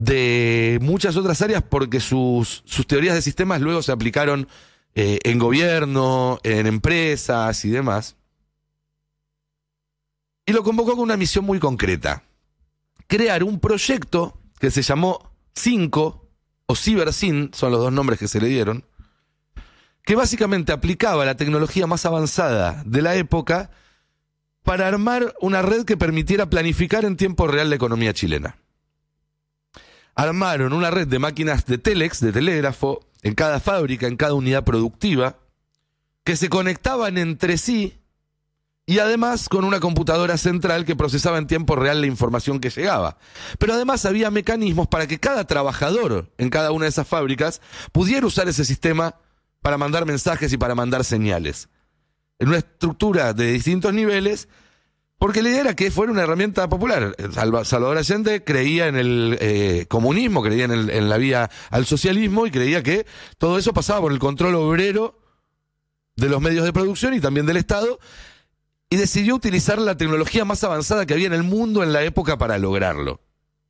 de muchas otras áreas porque sus teorías de sistemas luego se aplicaron en gobierno, en empresas y demás. Y lo convocó con una misión muy concreta: crear un proyecto que se llamó Cinco, o CiberSyn, son los dos nombres que se le dieron, que básicamente aplicaba la tecnología más avanzada de la época para armar una red que permitiera planificar en tiempo real la economía chilena. Armaron una red de máquinas de telex, de telégrafo, en cada fábrica, en cada unidad productiva, que se conectaban entre sí y además con una computadora central que procesaba en tiempo real la información que llegaba. Pero además había mecanismos para que cada trabajador en cada una de esas fábricas pudiera usar ese sistema para mandar mensajes y para mandar señales. En una estructura de distintos niveles, porque la idea era que fuera una herramienta popular. Salvador Allende creía en el comunismo, creía en la vía al socialismo y creía que todo eso pasaba por el control obrero de los medios de producción y también del Estado, y decidió utilizar la tecnología más avanzada que había en el mundo en la época para lograrlo.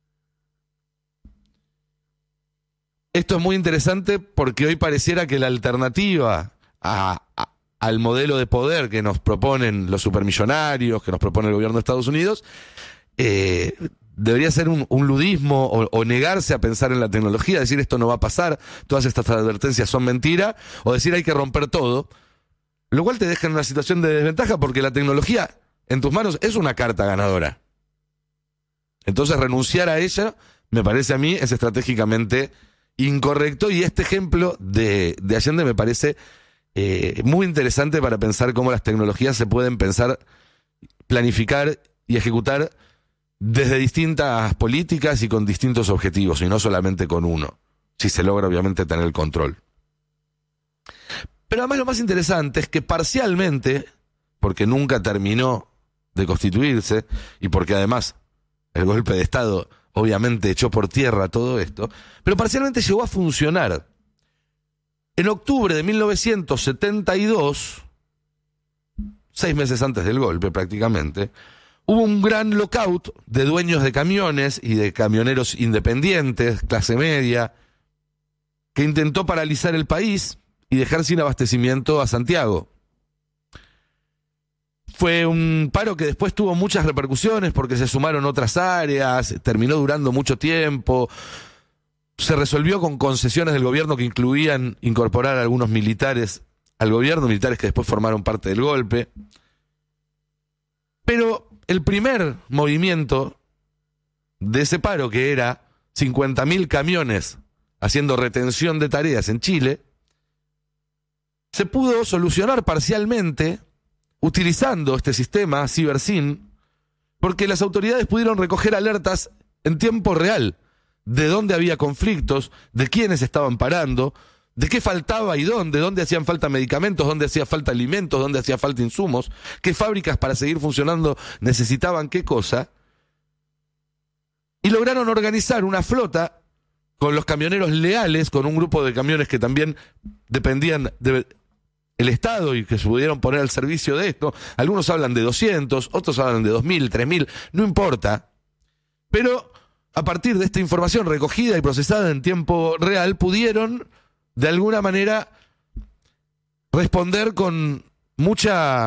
Esto es muy interesante porque hoy pareciera que la alternativa al modelo de poder que nos proponen los supermillonarios, que nos propone el gobierno de Estados Unidos, debería ser un ludismo o negarse a pensar en la tecnología, decir esto no va a pasar, todas estas advertencias son mentira, o decir hay que romper todo, lo cual te deja en una situación de desventaja porque la tecnología en tus manos es una carta ganadora. Entonces renunciar a ella, me parece a mí, es estratégicamente incorrecto, y este ejemplo de Allende me parece muy interesante para pensar cómo las tecnologías se pueden pensar, planificar y ejecutar desde distintas políticas y con distintos objetivos, y no solamente con uno, si se logra obviamente tener el control. Pero además lo más interesante es que parcialmente, porque nunca terminó de constituirse, y porque además el golpe de Estado obviamente echó por tierra todo esto, pero parcialmente llegó a funcionar. En octubre de 1972, 6 meses antes del golpe prácticamente, hubo un gran lockout de dueños de camiones y de camioneros independientes, clase media, que intentó paralizar el país y dejar sin abastecimiento a Santiago. Fue un paro que después tuvo muchas repercusiones porque se sumaron otras áreas, terminó durando mucho tiempo, se resolvió con concesiones del gobierno que incluían incorporar a algunos militares al gobierno, militares que después formaron parte del golpe. Pero el primer movimiento de ese paro, que era 50.000 camiones haciendo retención de tareas en Chile, se pudo solucionar parcialmente utilizando este sistema CiberSyn, porque las autoridades pudieron recoger alertas en tiempo real de dónde había conflictos, de quiénes estaban parando, de qué faltaba y dónde hacían falta medicamentos, dónde hacía falta alimentos, dónde hacía falta insumos, qué fábricas para seguir funcionando necesitaban qué cosa, y lograron organizar una flota con los camioneros leales, con un grupo de camiones que también dependían del Estado y que se pudieron poner al servicio de esto. Algunos hablan de 200, otros hablan de 2.000, 3.000, no importa. Pero a partir de esta información recogida y procesada en tiempo real, pudieron de alguna manera responder con mucho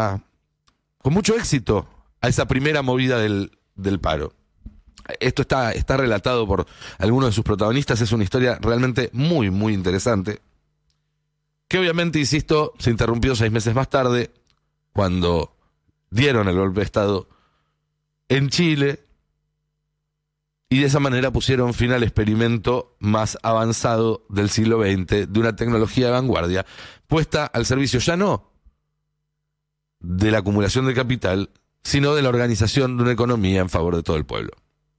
éxito a esa primera movida del paro. Esto está relatado por algunos de sus protagonistas, es una historia realmente muy, muy interesante, que obviamente, insisto, se interrumpió 6 meses más tarde, cuando dieron el golpe de Estado en Chile, y de esa manera pusieron fin al experimento más avanzado del siglo XX, de una tecnología de vanguardia, puesta al servicio ya no de la acumulación de capital, sino de la organización de una economía en favor de todo el pueblo.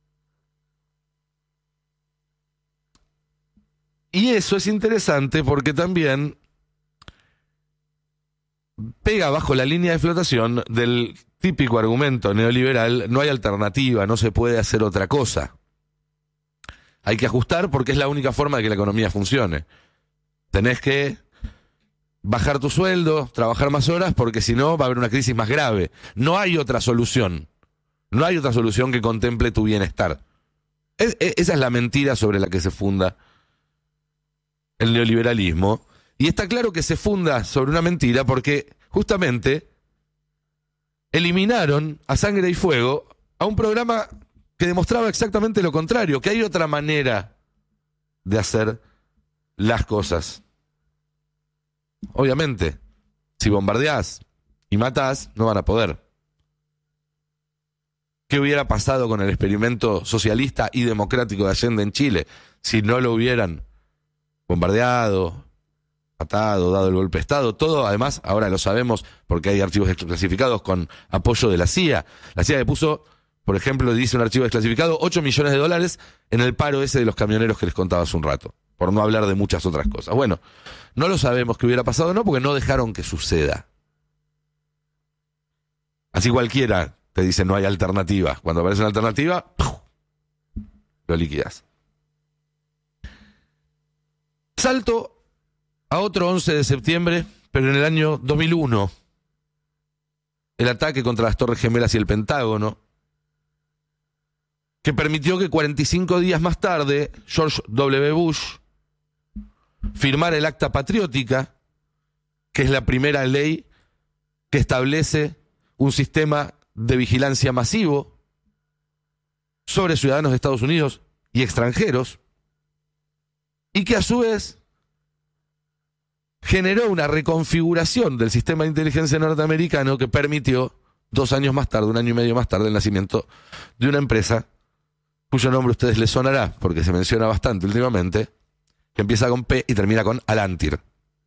Y eso es interesante porque también pega bajo la línea de flotación del típico argumento neoliberal: no hay alternativa, no se puede hacer otra cosa. Hay que ajustar porque es la única forma de que la economía funcione. Tenés que bajar tu sueldo, trabajar más horas, porque si no va a haber una crisis más grave. No hay otra solución. No hay otra solución que contemple tu bienestar. Esa es la mentira sobre la que se funda el neoliberalismo. Y está claro que se funda sobre una mentira porque justamente eliminaron a Sangre y Fuego a un programa que demostraba exactamente lo contrario, que hay otra manera de hacer las cosas. Obviamente, si bombardeás y matás, no van a poder. ¿Qué hubiera pasado con el experimento socialista y democrático de Allende en Chile si no lo hubieran bombardeado, matado, dado el golpe de Estado? Todo, además, ahora lo sabemos porque hay archivos desclasificados con apoyo de la CIA. La CIA le puso, por ejemplo, dice un archivo desclasificado, $8 millones en el paro ese de los camioneros que les contaba hace un rato, por no hablar de muchas otras cosas. Bueno, no lo sabemos qué hubiera pasado, no, porque no dejaron que suceda. Así cualquiera te dice no hay alternativa. Cuando aparece una alternativa, ¡puf!, lo liquidas. Salto a otro 11 de septiembre, pero en el año 2001. El ataque contra las Torres Gemelas y el Pentágono, que permitió que 45 días más tarde George W. Bush firmara el Acta Patriótica, que es la primera ley que establece un sistema de vigilancia masivo sobre ciudadanos de Estados Unidos y extranjeros, y que a su vez generó una reconfiguración del sistema de inteligencia norteamericano que permitió 2 años más tarde, 1 año y medio más tarde, el nacimiento de una empresa cuyo nombre a ustedes les sonará, porque se menciona bastante últimamente, que empieza con P y termina con Palantir.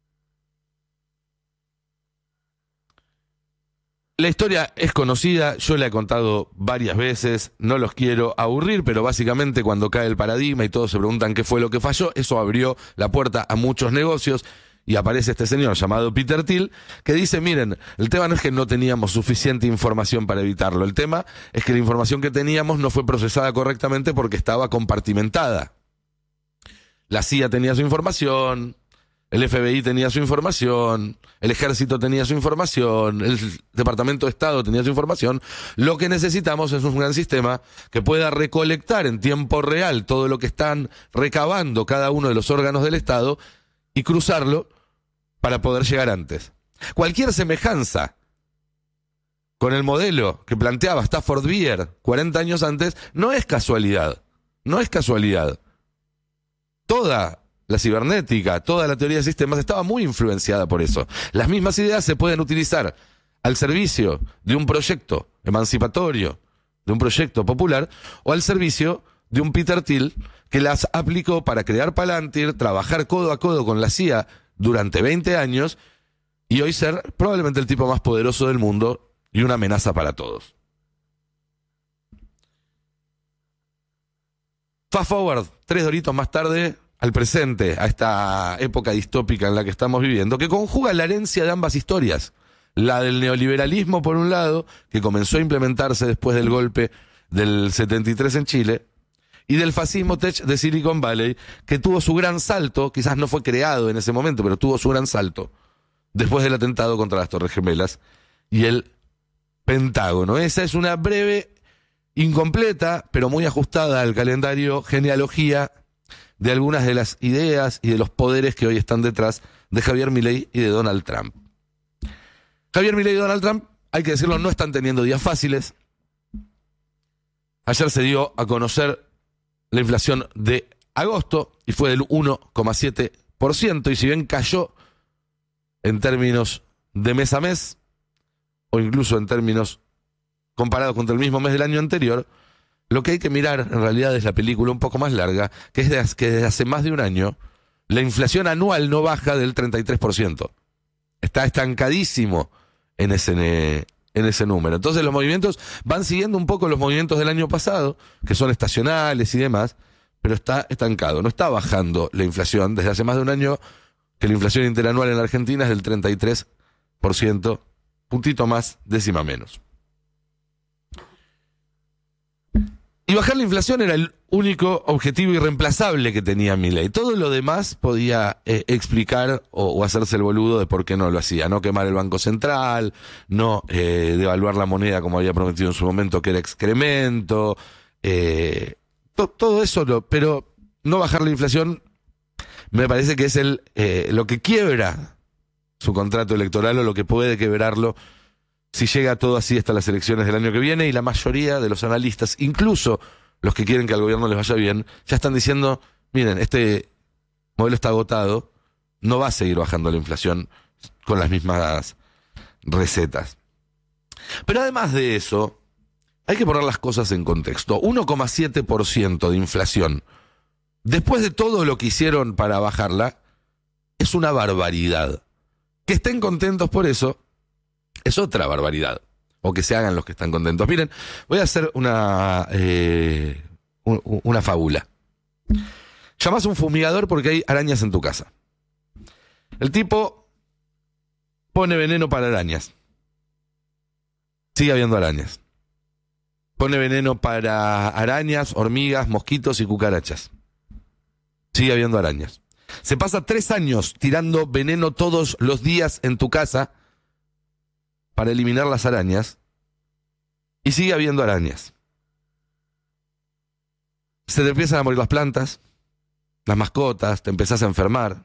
La historia es conocida, yo la he contado varias veces, no los quiero aburrir, pero básicamente cuando cae el paradigma y todos se preguntan qué fue lo que falló, eso abrió la puerta a muchos negocios y aparece este señor llamado Peter Thiel que dice, miren, el tema no es que no teníamos suficiente información para evitarlo, el tema es que la información que teníamos no fue procesada correctamente porque estaba compartimentada. La CIA tenía su información, el FBI tenía su información, el Ejército tenía su información, el Departamento de Estado tenía su información. Lo que necesitamos es un gran sistema que pueda recolectar en tiempo real todo lo que están recabando cada uno de los órganos del Estado y cruzarlo para poder llegar antes. Cualquier semejanza con el modelo que planteaba Stafford Beer 40 años antes no es casualidad. No es casualidad. Toda la cibernética, toda la teoría de sistemas estaba muy influenciada por eso. Las mismas ideas se pueden utilizar al servicio de un proyecto emancipatorio, de un proyecto popular, o al servicio de un Peter Thiel que las aplicó para crear Palantir, trabajar codo a codo con la CIA durante 20 años y hoy ser probablemente el tipo más poderoso del mundo y una amenaza para todos. Fast forward, 3 doritos más tarde, al presente, a esta época distópica en la que estamos viviendo, que conjuga la herencia de ambas historias. La del neoliberalismo, por un lado, que comenzó a implementarse después del golpe del 73 en Chile, y del fascismo tech de Silicon Valley, que tuvo su gran salto, quizás no fue creado en ese momento, pero tuvo su gran salto, después del atentado contra las Torres Gemelas y el Pentágono. Esa es una breve, incompleta, pero muy ajustada al calendario, genealogía de algunas de las ideas y de los poderes que hoy están detrás de Javier Milei y de Donald Trump. Javier Milei y Donald Trump, hay que decirlo, no están teniendo días fáciles. Ayer se dio a conocer la inflación de agosto y fue del 1,7%, y si bien cayó en términos de mes a mes, o incluso en términos comparados contra el mismo mes del año anterior, lo que hay que mirar en realidad es la película un poco más larga, que es que desde hace más de un año la inflación anual no baja del 33%. Está estancadísimo en ese número. Entonces los movimientos van siguiendo un poco los movimientos del año pasado, que son estacionales y demás, pero está estancado. No está bajando la inflación desde hace más de un año, que la inflación interanual en la Argentina es del 33%, puntito más, décima menos. Y bajar la inflación era el único objetivo irreemplazable que tenía Milei. Todo lo demás podía explicar o hacerse el boludo de por qué no lo hacía. No quemar el Banco Central, no devaluar la moneda como había prometido en su momento, que era excremento, todo eso, pero no bajar la inflación me parece que es lo que quiebra su contrato electoral o lo que puede quebrarlo si llega todo así hasta las elecciones del año que viene, y la mayoría de los analistas, incluso los que quieren que al gobierno les vaya bien, ya están diciendo, miren, este modelo está agotado, no va a seguir bajando la inflación con las mismas recetas. Pero además de eso, hay que poner las cosas en contexto. 1,7% de inflación, después de todo lo que hicieron para bajarla, es una barbaridad. Que estén contentos por eso es otra barbaridad. O que se hagan los que están contentos. Miren, voy a hacer una fábula. Llamás a un fumigador porque hay arañas en tu casa. El tipo pone veneno para arañas. Sigue habiendo arañas. Pone veneno para arañas, hormigas, mosquitos y cucarachas. Sigue habiendo arañas. Se pasa 3 años tirando veneno todos los días en tu casa para eliminar las arañas y sigue habiendo arañas. Se te empiezan a morir las plantas, las mascotas, te empezás a enfermar.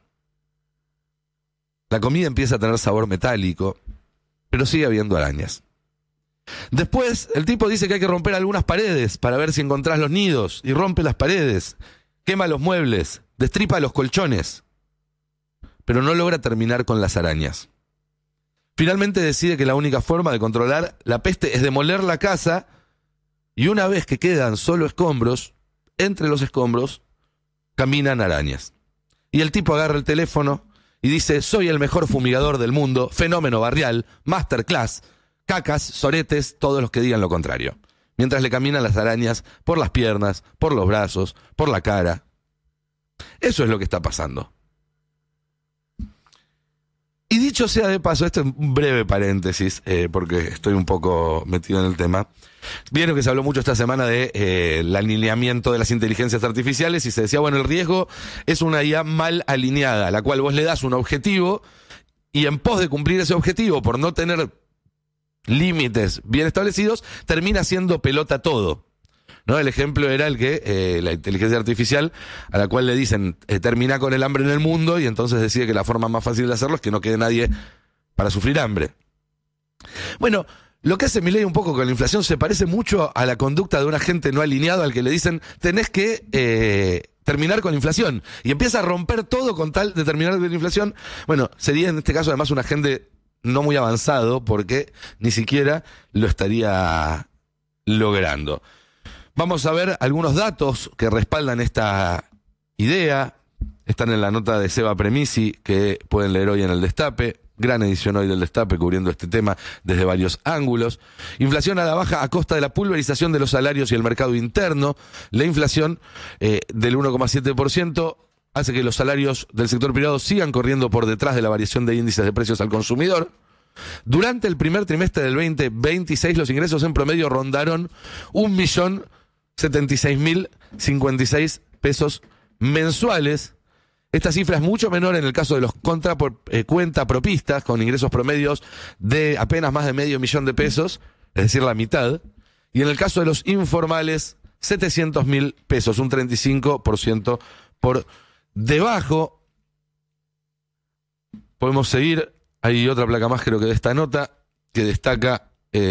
La comida empieza a tener sabor metálico, pero sigue habiendo arañas. Después, el tipo dice que hay que romper algunas paredes para ver si encontrás los nidos, y rompe las paredes, quema los muebles, destripa los colchones, pero no logra terminar con las arañas. Finalmente decide que la única forma de controlar la peste es demoler la casa, y una vez que quedan solo escombros, entre los escombros caminan arañas. Y el tipo agarra el teléfono y dice: soy el mejor fumigador del mundo, fenómeno barrial, masterclass, cacas, soretes, todos los que digan lo contrario. Mientras le caminan las arañas por las piernas, por los brazos, por la cara. Eso es lo que está pasando. Y dicho sea de paso, esto es un breve paréntesis, porque estoy un poco metido en el tema. Vieron que se habló mucho esta semana de el alineamiento de las inteligencias artificiales, y se decía, bueno, el riesgo es una IA mal alineada, a la cual vos le das un objetivo, y en pos de cumplir ese objetivo, por no tener límites bien establecidos, termina siendo pelota todo. ¿No? El ejemplo era el que la inteligencia artificial, a la cual le dicen termina con el hambre en el mundo, y entonces decide que la forma más fácil de hacerlo es que no quede nadie para sufrir hambre. Bueno, lo que hace Milei un poco con la inflación se parece mucho a la conducta de un agente no alineado al que le dicen tenés que terminar con la inflación, y empieza a romper todo con tal de terminar con la inflación. Bueno, sería en este caso además un agente no muy avanzado, porque ni siquiera lo estaría logrando. Vamos a ver algunos datos que respaldan esta idea. Están en la nota de Seba Premisi, que pueden leer hoy en El Destape. Gran edición hoy del Destape, cubriendo este tema desde varios ángulos. Inflación a la baja a costa de la pulverización de los salarios y el mercado interno. La inflación del 1,7% hace que los salarios del sector privado sigan corriendo por detrás de la variación de índices de precios al consumidor. Durante el primer trimestre del 2026, los ingresos en promedio rondaron 1.076.056 pesos mensuales. Esta cifra es mucho menor en el caso de los cuentapropistas, con ingresos promedios de apenas más de $500.000 de pesos, es decir, la mitad. Y en el caso de los informales, 700.000 pesos, un 35% por debajo. Podemos seguir. Hay otra placa más, creo que de esta nota, que destaca...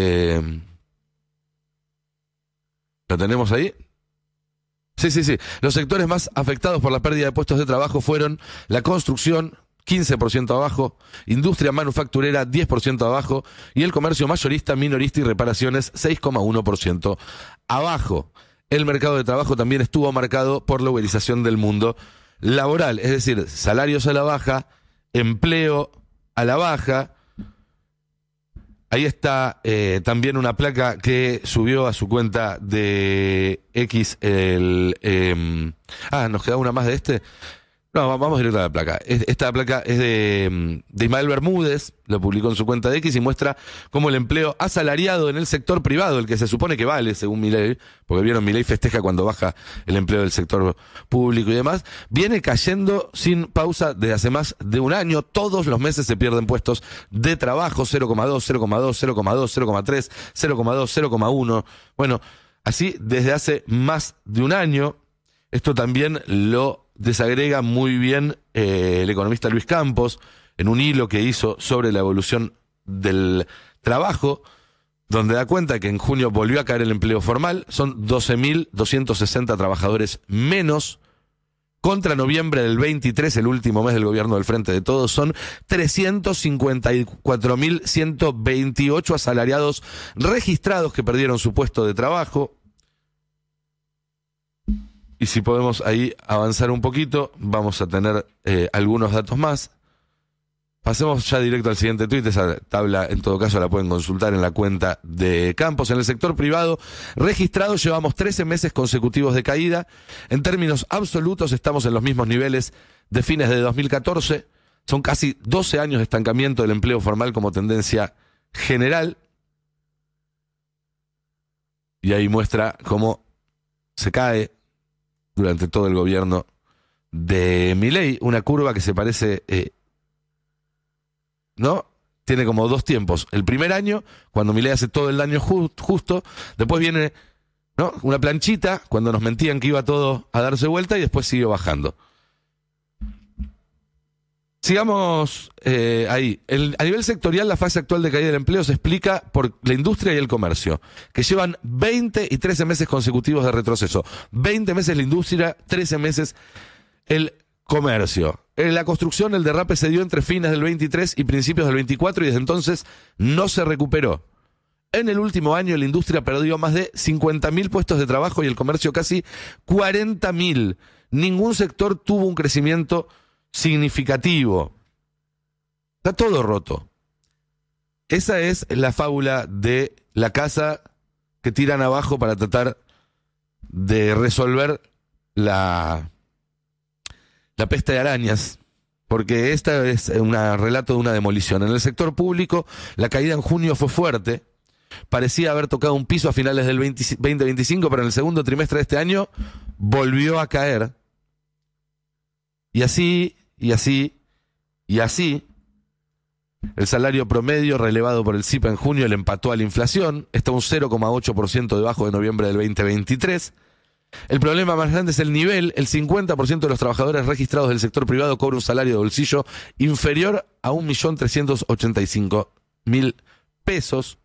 ¿Lo tenemos ahí? Sí. Los sectores más afectados por la pérdida de puestos de trabajo fueron la construcción, 15% abajo, industria manufacturera, 10% abajo, y el comercio mayorista, minorista y reparaciones, 6,1% abajo. El mercado de trabajo también estuvo marcado por la uberización del mundo laboral, es decir, salarios a la baja, empleo a la baja. Ahí está también una placa que subió a su cuenta de X nos queda una más de este. No, vamos directo a la placa. Esta placa es de Ismael Bermúdez, lo publicó en su cuenta de X y muestra cómo el empleo asalariado en el sector privado, el que se supone que vale según Milei, porque vieron, Milei festeja cuando baja el empleo del sector público y demás, viene cayendo sin pausa desde hace más de un año. Todos los meses se pierden puestos de trabajo, 0,2, 0,2, 0,2, 0,3, 0,2, 0,1. Bueno, así desde hace más de un año. Esto también lo desagrega muy bien el economista Luis Campos en un hilo que hizo sobre la evolución del trabajo, donde da cuenta que en junio volvió a caer el empleo formal, son 12.260 trabajadores menos, contra noviembre del 23, el último mes del gobierno del Frente de Todos, son 354.128 asalariados registrados que perdieron su puesto de trabajo. Y si podemos ahí avanzar un poquito, vamos a tener algunos datos más. Pasemos ya directo al siguiente tuit. Esa tabla, en todo caso, la pueden consultar en la cuenta de Campos. En el sector privado registrado llevamos 13 meses consecutivos de caída. En términos absolutos estamos en los mismos niveles de fines de 2014. Son casi 12 años de estancamiento del empleo formal como tendencia general. Y ahí muestra cómo se cae durante todo el gobierno de Milei. Una curva que se parece... ¿no? Tiene como dos tiempos. El primer año, cuando Milei hace todo el daño justo, después viene, ¿no?, una planchita, cuando nos mentían que iba todo a darse vuelta, y después siguió bajando. Sigamos ahí. A nivel sectorial, la fase actual de caída del empleo se explica por la industria y el comercio, que llevan 20 y 13 meses consecutivos de retroceso. 20 meses la industria, 13 meses el comercio. En la construcción, el derrape se dio entre fines del 23 y principios del 24 y desde entonces no se recuperó. En el último año, la industria perdió más de 50.000 puestos de trabajo y el comercio casi 40.000. Ningún sector tuvo un crecimiento significativo. Está todo roto. Esa es la fábula de la casa que tiran abajo para tratar de resolver la peste de arañas, porque esta es un relato de una demolición. En el sector público, la caída en junio fue fuerte. Parecía haber tocado un piso a finales del 2025, pero en el segundo trimestre de este año volvió a caer. Y así, y así, y así. El salario promedio relevado por el CIPA en junio le empató a la inflación. Está un 0,8% debajo de noviembre del 2023. El problema más grande es el nivel. El 50% de los trabajadores registrados del sector privado cobra un salario de bolsillo inferior a 1.385.000 pesos.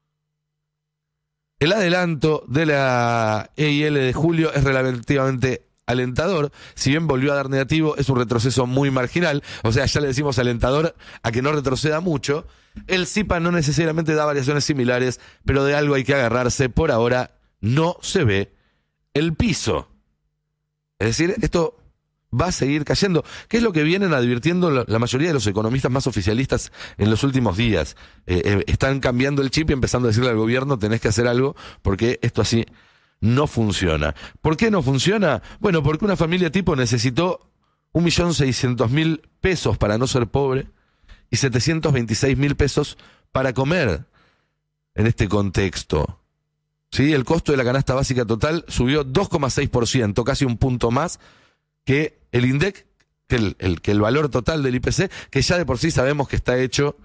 El adelanto de la EIL de julio es relativamente alentador. Si bien volvió a dar negativo, es un retroceso muy marginal. O sea, ya le decimos alentador a que no retroceda mucho. El CIPA no necesariamente da variaciones similares, pero de algo hay que agarrarse. Por ahora no se ve el piso. Es decir, esto va a seguir cayendo. ¿Qué es lo que vienen advirtiendo la mayoría de los economistas más oficialistas en los últimos días? Están cambiando el chip y empezando a decirle al gobierno: tenés que hacer algo porque esto así no funciona. ¿Por qué no funciona? Bueno, porque una familia tipo necesitó 1.600.000 pesos para no ser pobre y 726.000 pesos para comer en este contexto. ¿Sí? El costo de la canasta básica total subió 2,6%, casi un punto más que el INDEC, que el valor total del IPC, que ya de por sí sabemos que está hecho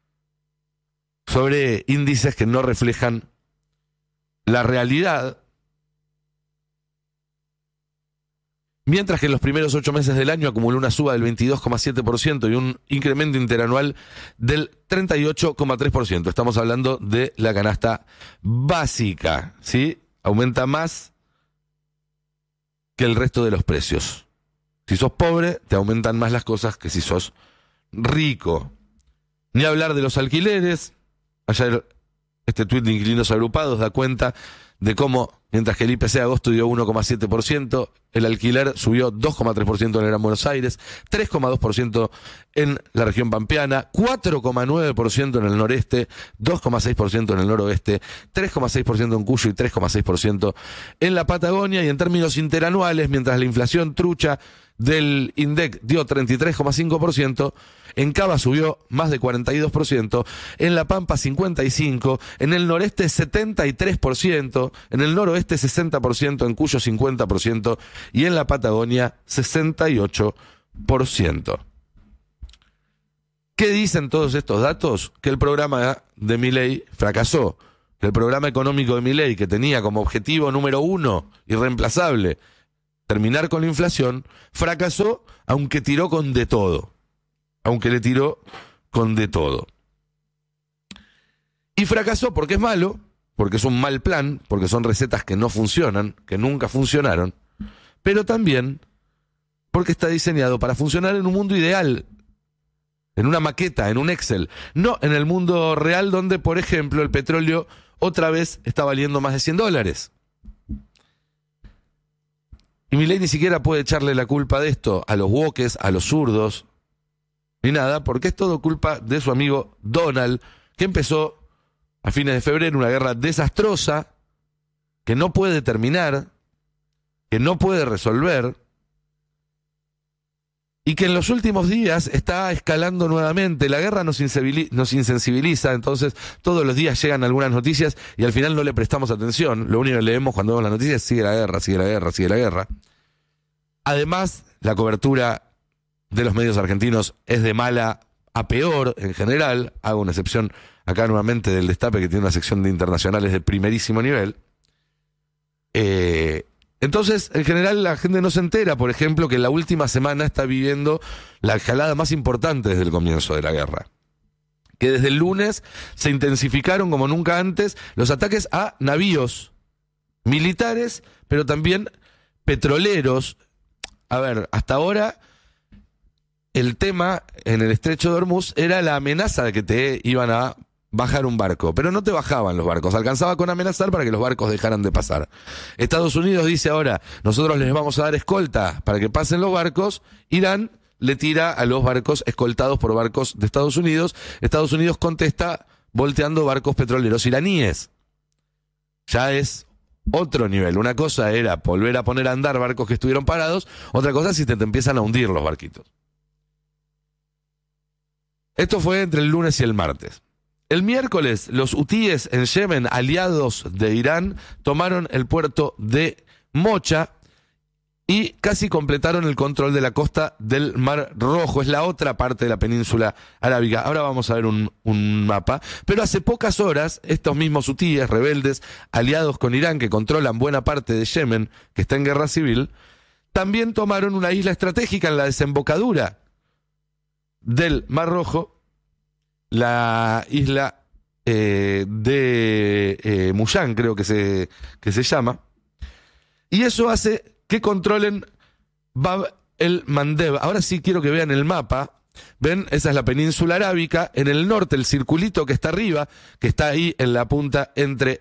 sobre índices que no reflejan la realidad. Mientras que en los primeros 8 meses del año acumuló una suba del 22,7% y un incremento interanual del 38,3%. Estamos hablando de la canasta básica, ¿sí? Aumenta más que el resto de los precios. Si sos pobre, te aumentan más las cosas que si sos rico. Ni hablar de los alquileres. Ayer este tuit de Inquilinos Agrupados da cuenta de cómo, mientras que el IPC de agosto dio 1,7%, el alquiler subió 2,3% en el Gran Buenos Aires, 3,2% en la región pampeana, 4,9% en el noreste, 2,6% en el noroeste, 3,6% en Cuyo y 3,6% en la Patagonia. Y en términos interanuales, mientras la inflación trucha del INDEC dio 33,5%, en Cava subió más de 42%, en La Pampa 55%, en el noreste 73%, en el noroeste 60%, en Cuyo 50% y en la Patagonia 68%. ¿Qué dicen todos estos datos? Que el programa de Milei fracasó, que el programa económico de Milei, que tenía como objetivo número 1, irreemplazable, terminar con la inflación, fracasó, aunque tiró con de todo. Aunque le tiró con de todo. Y fracasó porque es malo, porque es un mal plan, porque son recetas que no funcionan, que nunca funcionaron, pero también porque está diseñado para funcionar en un mundo ideal, en una maqueta, en un Excel, no en el mundo real donde, por ejemplo, el petróleo otra vez está valiendo más de $100. Y Milei ni siquiera puede echarle la culpa de esto a los wokes, a los zurdos, ni nada, porque es todo culpa de su amigo Donald, que empezó a fines de febrero una guerra desastrosa, que no puede terminar, que no puede resolver, y que en los últimos días está escalando nuevamente. La guerra nos insensibiliza, entonces todos los días llegan algunas noticias y al final no le prestamos atención. Lo único que leemos cuando vemos las noticias es sigue la guerra, sigue la guerra, sigue la guerra. Además, la cobertura de los medios argentinos es de mala a peor en general. Hago una excepción acá nuevamente del Destape, que tiene una sección de internacionales de primerísimo nivel. Entonces, en general, la gente no se entera, por ejemplo, que en la última semana está viviendo la escalada más importante desde el comienzo de la guerra. Que desde el lunes se intensificaron como nunca antes los ataques a navíos militares, pero también petroleros. A ver, hasta ahora el tema en el estrecho de Hormuz era la amenaza de que te iban a bajar un barco, pero no te bajaban los barcos, alcanzaba con amenazar para que los barcos dejaran de pasar. Estados Unidos dice ahora, nosotros les vamos a dar escolta para que pasen los barcos. Irán le tira a los barcos escoltados por barcos de Estados Unidos. Estados Unidos contesta volteando barcos petroleros iraníes. Ya es otro nivel. Una cosa era volver a poner a andar barcos que estuvieron parados, otra cosa es si te empiezan a hundir los barquitos. Esto fue entre el lunes y el martes. El miércoles, los hutíes en Yemen, aliados de Irán, tomaron el puerto de Mocha y casi completaron el control de la costa del Mar Rojo. Es la otra parte de la península arábiga. Ahora vamos a ver un mapa. Pero hace pocas horas, estos mismos hutíes rebeldes, aliados con Irán, que controlan buena parte de Yemen, que está en guerra civil, también tomaron una isla estratégica en la desembocadura del Mar Rojo, la isla de Muyán, creo que se llama, y eso hace que controlen Bab el Mandeb. Ahora sí quiero que vean el mapa. Ven, esa es la península arábica. En el norte, el circulito que está arriba, que está ahí en la punta entre,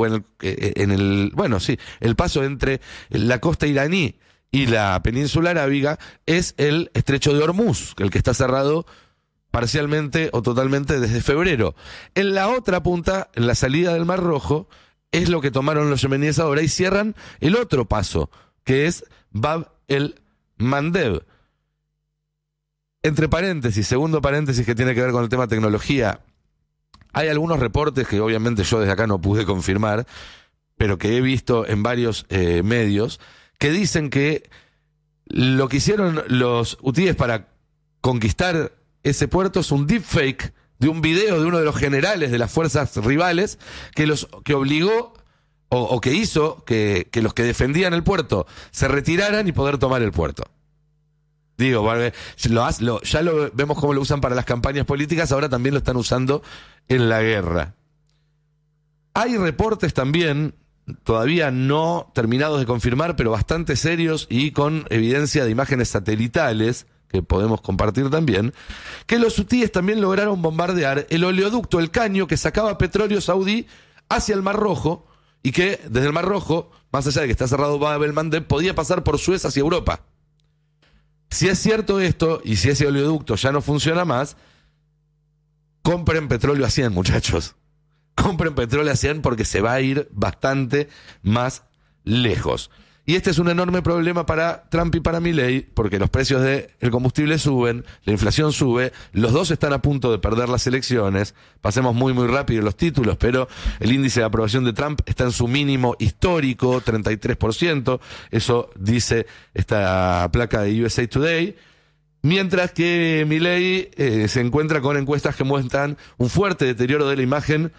el paso entre la costa iraní y la península arábiga, es el estrecho de Hormuz, el que está cerrado parcialmente o totalmente desde febrero. En la otra punta, en la salida del Mar Rojo, es lo que tomaron los yemeníes ahora y cierran el otro paso, que es Bab el Mandeb. Entre paréntesis, segundo paréntesis que tiene que ver con el tema tecnología, hay algunos reportes que obviamente yo desde acá no pude confirmar, pero que he visto en varios medios, que dicen que lo que hicieron los hutíes para conquistar ese puerto es un deepfake de un video de uno de los generales de las fuerzas rivales que obligó o que hizo que los que defendían el puerto se retiraran y poder tomar el puerto. Digo, ya lo vemos cómo lo usan para las campañas políticas, ahora también lo están usando en la guerra. Hay reportes también, todavía no terminados de confirmar, pero bastante serios y con evidencia de imágenes satelitales, que podemos compartir también, que los hutíes también lograron bombardear el oleoducto, el caño que sacaba petróleo saudí hacia el Mar Rojo, y que desde el Mar Rojo, más allá de que está cerrado Bab el Mandeb, podía pasar por Suez hacia Europa. Si es cierto esto, y si ese oleoducto ya no funciona más, compren petróleo a 100, muchachos. Compren petróleo a 100 porque se va a ir bastante más lejos. Y este es un enorme problema para Trump y para Milei, porque los precios del combustible suben, la inflación sube, los dos están a punto de perder las elecciones. Pasemos muy rápido los títulos, pero el índice de aprobación de Trump está en su mínimo histórico, 33%, eso dice esta placa de USA Today, mientras que Milei se encuentra con encuestas que muestran un fuerte deterioro de la imagen,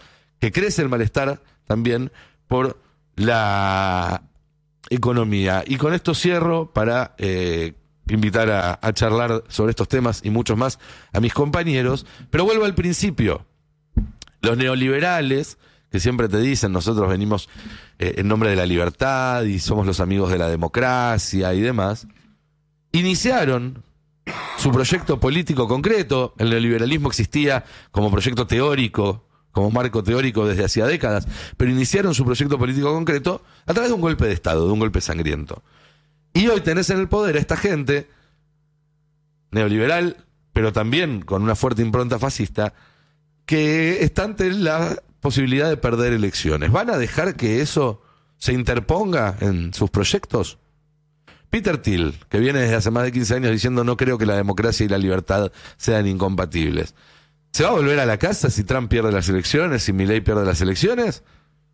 que crece el malestar también por la economía. Y con esto cierro para invitar a charlar sobre estos temas y muchos más a mis compañeros, pero vuelvo al principio. Los neoliberales, que siempre te dicen, nosotros venimos en nombre de la libertad y somos los amigos de la democracia y demás, iniciaron su proyecto político concreto. El neoliberalismo existía como proyecto teórico, como marco teórico desde hacía décadas, pero iniciaron su proyecto político concreto a través de un golpe de Estado, de un golpe sangriento. Y hoy tenés en el poder a esta gente neoliberal, pero también con una fuerte impronta fascista, que está ante la posibilidad de perder elecciones. ¿Van a dejar que eso se interponga en sus proyectos? Peter Thiel, que viene desde hace más de 15 años diciendo no creo que la democracia y la libertad sean incompatibles. ¿Se va a volver a la casa si Trump pierde las elecciones, si Milei pierde las elecciones?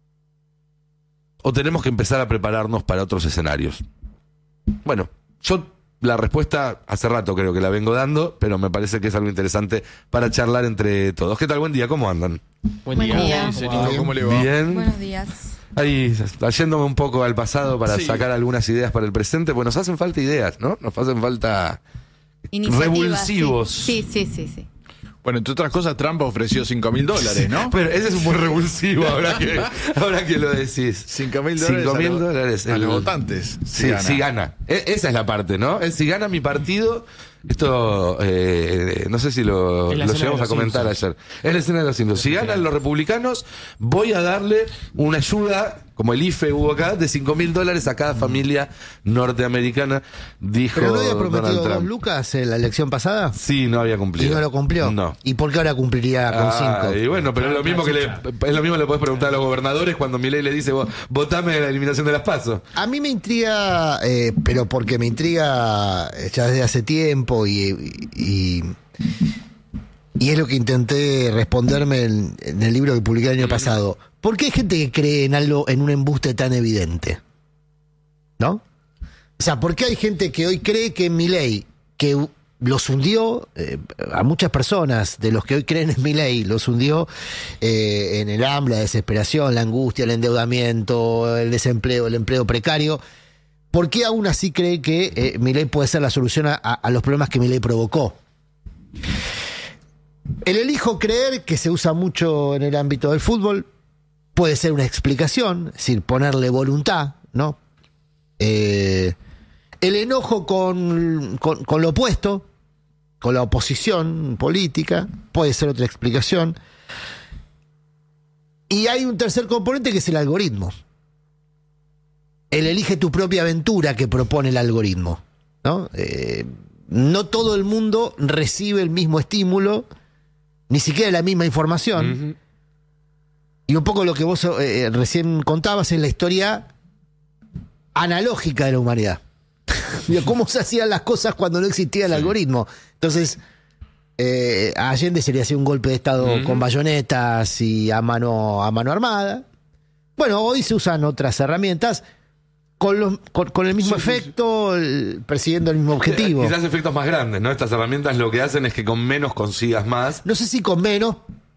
¿O tenemos que empezar a prepararnos para otros escenarios? Bueno, yo la respuesta hace rato creo que la vengo dando, pero me parece que es algo interesante para charlar entre todos. ¿Qué tal? Buen día, ¿cómo andan? Buen día. Señor, ¿cómo le va? Bien. Buenos días. Ahí, yéndome un poco al pasado para Sí. sacar algunas ideas para el presente, pues nos hacen falta ideas, ¿no? Nos hacen falta Iniciativas, revulsivos. Sí. Bueno, entre otras cosas, Trump ofreció $5.000, ¿no? Pero ese es un buen revulsivo ahora que lo decís. $5.000 $5.000 a los votantes. Sí, si gana. Esa es la parte, ¿no? Si gana mi partido, esto no sé si lo Es la escena llegamos de a los comentar Simpsons. ayer. Es la escena de los Simpsons. Si ganan los republicanos, voy a darle una ayuda, como el IFE hubo acá, de $5.000 a cada familia norteamericana, dijo ¿Pero no había Donald prometido Trump. 2 lucas en la elección pasada? Sí, no había cumplido. ¿Y no lo cumplió? No. ¿Y por qué ahora cumpliría con 5? Y bueno, pero es lo mismo que le podés preguntar a los gobernadores cuando Milei le dice, votame la eliminación de las PASO. A mí me intriga, pero porque me intriga ya desde hace tiempo y es lo que intenté responderme en el libro que publiqué el año pasado. ¿Por qué hay gente que cree en algo, en un embuste tan evidente? ¿No? O sea, ¿por qué hay gente que hoy cree que Milei, que los hundió, a muchas personas de los que hoy creen en Milei, los hundió en el hambre, la desesperación, la angustia, el endeudamiento, el desempleo, el empleo precario? ¿Por qué aún así cree que Milei puede ser la solución a los problemas que Milei provocó? El elijo creer, que se usa mucho en el ámbito del fútbol, puede ser una explicación, es decir, ponerle voluntad, ¿no? El enojo con lo opuesto, con la oposición política, puede ser otra explicación. Y hay un tercer componente que es el algoritmo. El elige tu propia aventura que propone el algoritmo, ¿no? No todo el mundo recibe el mismo estímulo, ni siquiera la misma información. Y un poco lo que vos recién contabas es la historia analógica de la humanidad. Cómo se hacían las cosas cuando no existía el algoritmo. Entonces, a Allende se le hacía un golpe de Estado con bayonetas y a mano armada. Bueno, hoy se usan otras herramientas con el mismo efecto, persiguiendo el mismo objetivo. Quizás efectos más grandes, ¿no? Estas herramientas lo que hacen es que con menos consigas más. No sé si con menos,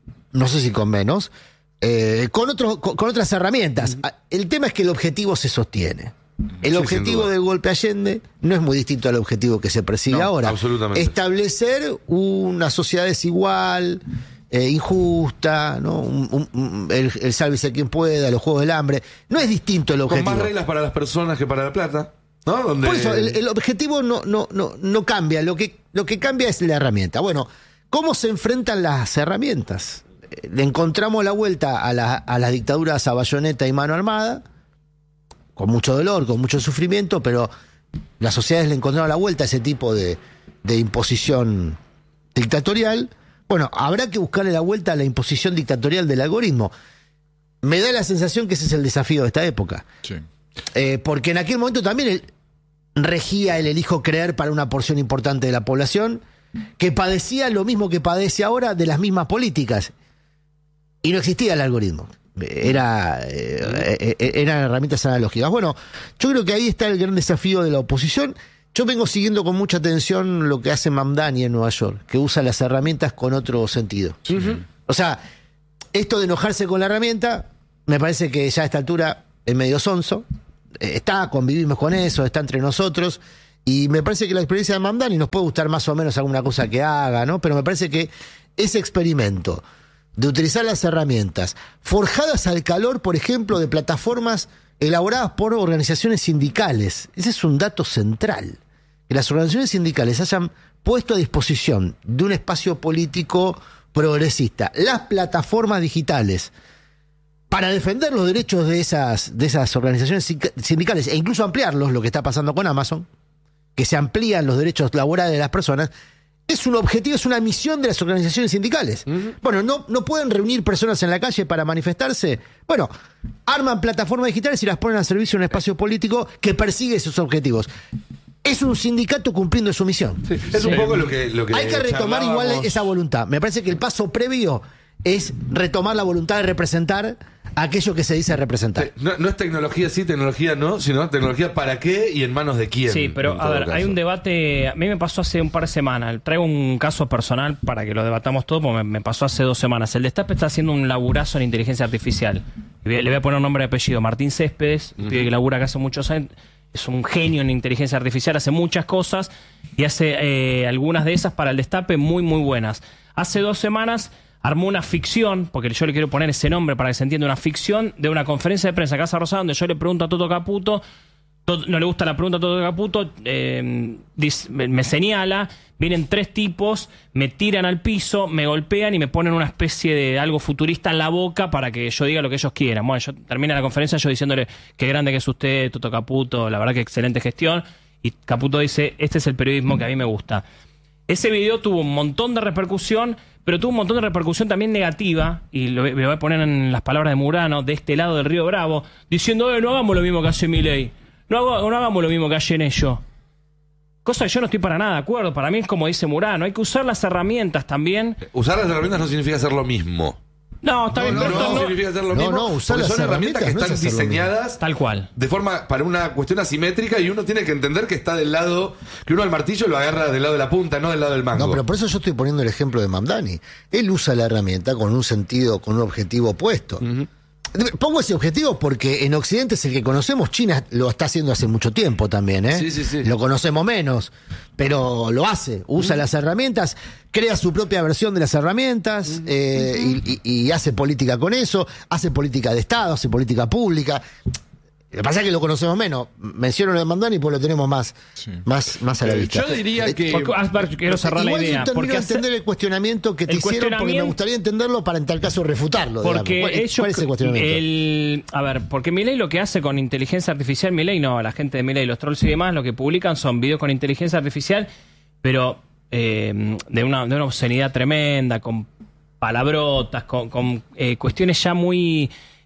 con otras herramientas. El tema es que el objetivo se sostiene. El Sí, objetivo sin duda. del golpe Allende no es muy distinto al objetivo que se persigue No, ahora. absolutamente. Establecer una sociedad desigual, injusta, ¿no? El sálvese quien pueda, los juegos del hambre. No es distinto el Con objetivo. más reglas para las personas que para la plata, ¿no? Donde... Por eso, el objetivo no cambia. Lo que cambia es la herramienta. Bueno, ¿cómo se enfrentan las herramientas? Le encontramos la vuelta a las dictaduras a bayoneta y mano armada, con mucho dolor, con mucho sufrimiento, pero las sociedades le encontraron la vuelta a ese tipo de imposición dictatorial. Bueno, habrá que buscarle la vuelta a la imposición dictatorial del algoritmo. Me da la sensación que ese es el desafío de esta época. Sí. Porque en aquel momento también regía el elijo creer para una porción importante de la población que padecía lo mismo que padece ahora de las mismas políticas. Y no existía el algoritmo. Eran herramientas analógicas. Bueno, yo creo que ahí está el gran desafío de la oposición. Yo vengo siguiendo con mucha atención lo que hace Mamdani en Nueva York, que usa las herramientas con otro sentido. O sea, esto de enojarse con la herramienta, me parece que ya a esta altura es medio sonso. Convivimos con eso, está entre nosotros. Y me parece que la experiencia de Mamdani nos puede gustar más o menos alguna cosa que haga, ¿no? Pero me parece que ese experimento de utilizar las herramientas forjadas al calor, por ejemplo, de plataformas elaboradas por organizaciones sindicales, ese es un dato central. Que las organizaciones sindicales hayan puesto a disposición de un espacio político progresista las plataformas digitales para defender los derechos de esas organizaciones sindicales e incluso ampliarlos, lo que está pasando con Amazon, que se amplían los derechos laborales de las personas, es un objetivo, es una misión de las organizaciones sindicales. Bueno, no pueden reunir personas en la calle para manifestarse. Bueno, arman plataformas digitales y las ponen al servicio de un espacio político que persigue esos objetivos. Es un sindicato cumpliendo su misión. Sí, es un poco lo que hay que retomar igual esa voluntad. Me parece que el paso previo es retomar la voluntad de representar aquello que se dice representar. No es tecnología sí, tecnología no, sino tecnología para qué y en manos de quién. Sí, pero a ver, hay un debate, a mí me pasó hace un par de semanas, traigo un caso personal para que lo debatamos todo, porque me pasó hace 2 semanas. El Destape está haciendo un laburazo en inteligencia artificial. Le voy a poner nombre y apellido, Martín Céspedes, pibe que labura acá hace muchos años, es un genio en inteligencia artificial, hace muchas cosas y hace algunas de esas para el Destape muy, muy buenas. Hace 2 semanas armó una ficción, porque yo le quiero poner ese nombre para que se entienda, una ficción de una conferencia de prensa Casa Rosada, donde yo le pregunto a Toto Caputo, no le gusta la pregunta a Toto Caputo, me señala, vienen 3 tipos, me tiran al piso, me golpean y me ponen una especie de algo futurista en la boca para que yo diga lo que ellos quieran. Bueno, yo termino la conferencia yo diciéndole qué grande que es usted, Toto Caputo, la verdad que excelente gestión, y Caputo dice, este es el periodismo que a mí me gusta. Ese video tuvo un montón de repercusión, pero tuvo un montón de repercusión también negativa, y lo voy a poner en las palabras de Murano, de este lado del Río Bravo, diciendo, no hagamos lo mismo que hace Milei, no hagamos lo mismo que hacen ellos. Cosa que yo no estoy para nada de acuerdo, para mí es como dice Murano, hay que usar las herramientas también. Usar las herramientas no significa hacer lo mismo. No, está bien, pero No significa hacer lo mismo. usar porque las son herramientas que están diseñadas tal cual. de forma para una cuestión asimétrica y uno tiene que entender que está del lado, que uno al martillo lo agarra del lado de la punta, no del lado del mango. No, pero por eso yo estoy poniendo el ejemplo de Mamdani. Él usa la herramienta con un sentido, con un objetivo opuesto. Pongo ese objetivo porque en Occidente es el que conocemos. China lo está haciendo hace mucho tiempo también, ¿eh? Sí. Lo conocemos menos, pero lo hace. Usa las herramientas, crea su propia versión de las herramientas y hace política con eso, hace política de Estado, hace política pública. Lo que pasa es que lo conocemos menos. Menciono lo de Mamdani porque lo tenemos más a la vista. Yo diría que... Quiero cerrar la Igual idea. yo termino de entender el cuestionamiento que te hicieron porque me gustaría entenderlo para en tal caso refutarlo. Porque ¿Cuál es el cuestionamiento? A ver, porque Milei lo que hace con inteligencia artificial, Milei no, la gente de Milei, los trolls y demás, lo que publican son videos con inteligencia artificial, pero de una obscenidad tremenda, con palabrotas, con cuestiones ya muy...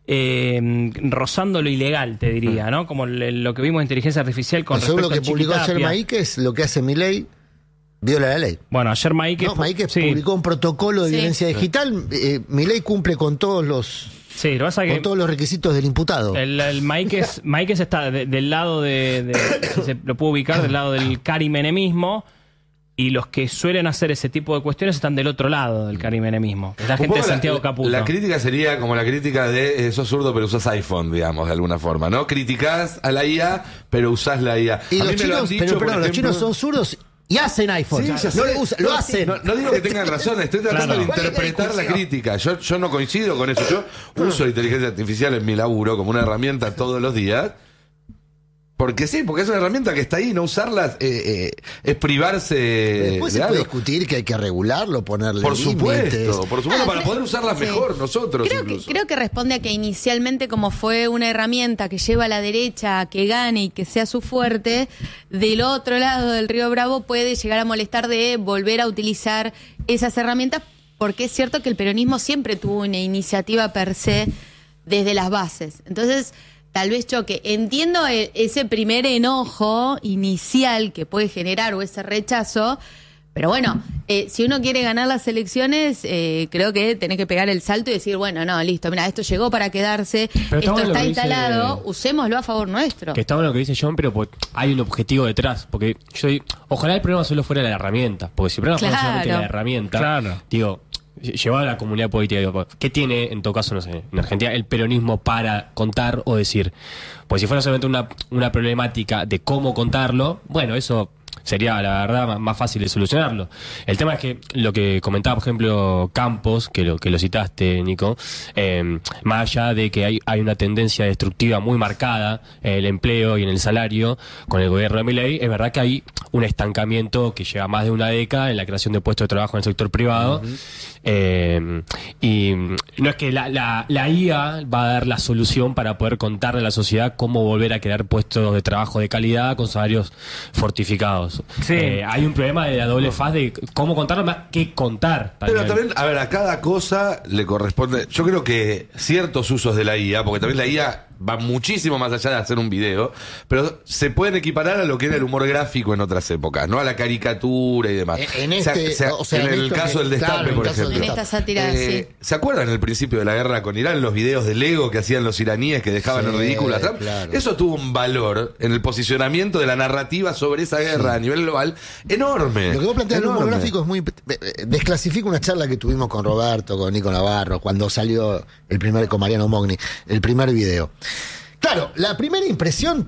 rozando lo ilegal, te diría, ¿no? Como lo que vimos en inteligencia artificial con según respecto lo que a publicó ayer Chiquitapia. Maíquez, lo que hace Milei viola la ley. Bueno, ayer Maíquez... No, Maíquez sí, publicó un protocolo de Sí. violencia digital. Milei cumple con todos los sí, lo que pasa es con que todos los requisitos del imputado. el Maíquez está del lado si se lo puedo ubicar, del lado del carimenemismo, y los que suelen hacer ese tipo de cuestiones están del otro lado del carimenemismo. Es la Un gente de poco Santiago Caputo. La crítica sería como la crítica de sos zurdo pero usás iPhone, digamos, de alguna forma, ¿no? Criticás a la IA, pero usás la IA. Y A los mí me lo han chinos, dicho, pero por los ejemplo- chinos son zurdos y hacen iPhone. Sí, ya No sé. lo usan, lo hacen. No digo que tengan razón, estoy tratando Claro. de interpretar la crítica. Yo no coincido con eso. Yo uso la inteligencia artificial en mi laburo como una herramienta todos los días. Porque sí, porque es una herramienta que está ahí, no usarla es privarse Después se de puede algo. discutir que hay que regularlo, ponerle Por límites. supuesto, para poder usarlas sí. mejor nosotros Creo incluso. que responde a que inicialmente, como fue una herramienta que lleva a la derecha a que gane y que sea su fuerte, del otro lado del Río Bravo puede llegar a molestar de volver a utilizar esas herramientas, porque es cierto que el peronismo siempre tuvo una iniciativa per se desde las bases. Entonces, tal vez choque. Entiendo ese primer enojo inicial que puede generar o ese rechazo, pero bueno, si uno quiere ganar las elecciones, creo que tenés que pegar el salto y decir, bueno, no, listo, mira, esto llegó para quedarse, Pero esto está bueno lo está que dice- instalado, usémoslo a favor nuestro. Que está bueno lo que dice John, pero hay un objetivo detrás. Porque ojalá el problema solo fuera la herramienta. Porque si el problema fuera Claro. solamente la herramienta, Claro. digo, llevado a la comunidad política, digo, ¿qué tiene, en todo caso, no sé, en Argentina, el peronismo para contar o decir? Pues si fuera solamente una problemática de cómo contarlo, bueno, eso sería, la verdad, más fácil de solucionarlo. El tema es que lo que comentaba, por ejemplo, Campos, que lo citaste, Nico, más allá de que hay una tendencia destructiva muy marcada en el empleo y en el salario con el gobierno de Milei, es verdad que hay un estancamiento que lleva más de una década en la creación de puestos de trabajo en el sector privado. Y no es que la IA va a dar la solución para poder contarle a la sociedad cómo volver a crear puestos de trabajo de calidad con salarios fortificados. Sí. Hay un problema de la doble faz de cómo contarlo más que contar. Pero también, a ver, a cada cosa le corresponde. Yo creo que ciertos usos de la IA, porque también la IA va muchísimo más allá de hacer un video, pero se pueden equiparar a lo que era el humor gráfico en otras épocas, ¿no? A la caricatura y demás. En en el caso del Destape, por ejemplo. En esta sátira, sí. ¿Se acuerdan el principio de la guerra con Irán, los videos de Lego que hacían los iraníes que dejaban en ridículo a Trump? Claro. Eso tuvo un valor en el posicionamiento de la narrativa sobre esa guerra a nivel global enorme. Lo que vos planteás del humor enorme. gráfico es muy... Desclasifica una charla que tuvimos con Roberto, con Nico Navarro, cuando salió con Mariano Mogni, el primer video. Claro, la primera impresión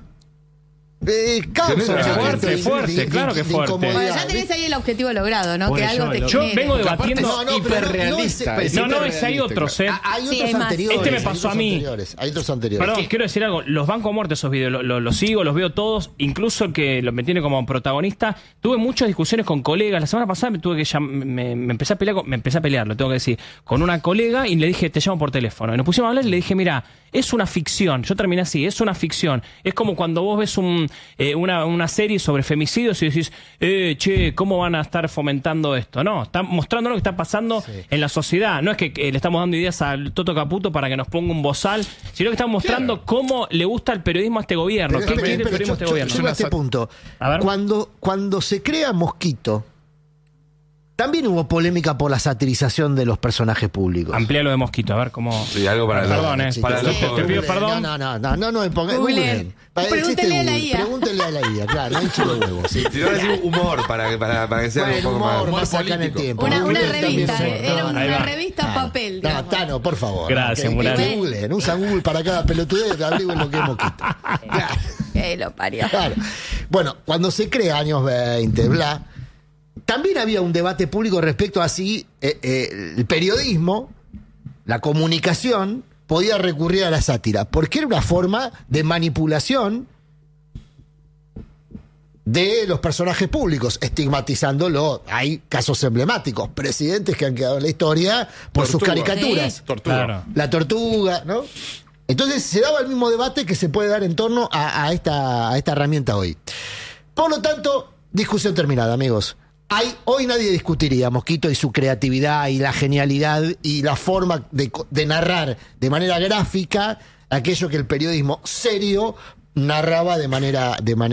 causa una fuerte, claro que fuerte. incomodidad. Bueno, ya tenés ahí el objetivo logrado, ¿no? Por Que eso, algo te yo genere. vengo debatiendo. hiperrealista. No, hay otros, ¿eh? Hay Sí, otros hay más. anteriores. Este me pasó a mí. Hay otros anteriores. Perdón, quiero decir algo. Los banco a muerte esos videos. Los sigo, los veo todos. Incluso el que me tiene como protagonista. Tuve muchas discusiones con colegas. La semana pasada me empecé a pelear, lo tengo que decir, con una colega y le dije, te llamo por teléfono. Y nos pusimos a hablar y le dije, mira, es una ficción. Yo terminé así, es una ficción. Es como cuando vos ves una serie sobre femicidios y decís, che, ¿cómo van a estar fomentando esto? No, están mostrando lo que está pasando en la sociedad. No es que le estamos dando ideas al Toto Caputo para que nos ponga un bozal, sino que están mostrando cómo le gusta el periodismo a este gobierno. ¿Qué quiere el periodismo a este gobierno? Llego a este punto. A ver. Cuando se crea Mosquito, también hubo polémica por la satirización de los personajes públicos. Amplía lo de Mosquito, a ver cómo... Sí, algo para Perdón, para te pido perdón. No, me pongan. Googleen. Pregúntenle a la IA. Pregúntenle a la IA, claro, no hinche los huevos. Sí. Si no decimos humor, para que sea Bueno, un poco humor, más. más acá en el tiempo. Una Googleen revista, también. era No, una ahí va. revista papel. No, digamos. Tano, por favor. Gracias, que Murano. Googleen, usan Google para cada pelotudez, averigüen lo que es Mosquito. Claro. Que lo parió. Claro. Bueno, cuando se crea años 20, bla, también había un debate público respecto a si el periodismo, la comunicación, podía recurrir a la sátira, porque era una forma de manipulación de los personajes públicos, estigmatizándolo. Hay casos emblemáticos, presidentes que han quedado en la historia por sus caricaturas. Sí. Claro. La tortuga, ¿no? Entonces se daba el mismo debate que se puede dar en torno a esta herramienta hoy. Por lo tanto, discusión terminada, amigos. Hoy nadie discutiría Mosquito y su creatividad y la genialidad y la forma de narrar de manera gráfica aquello que el periodismo serio narraba de manera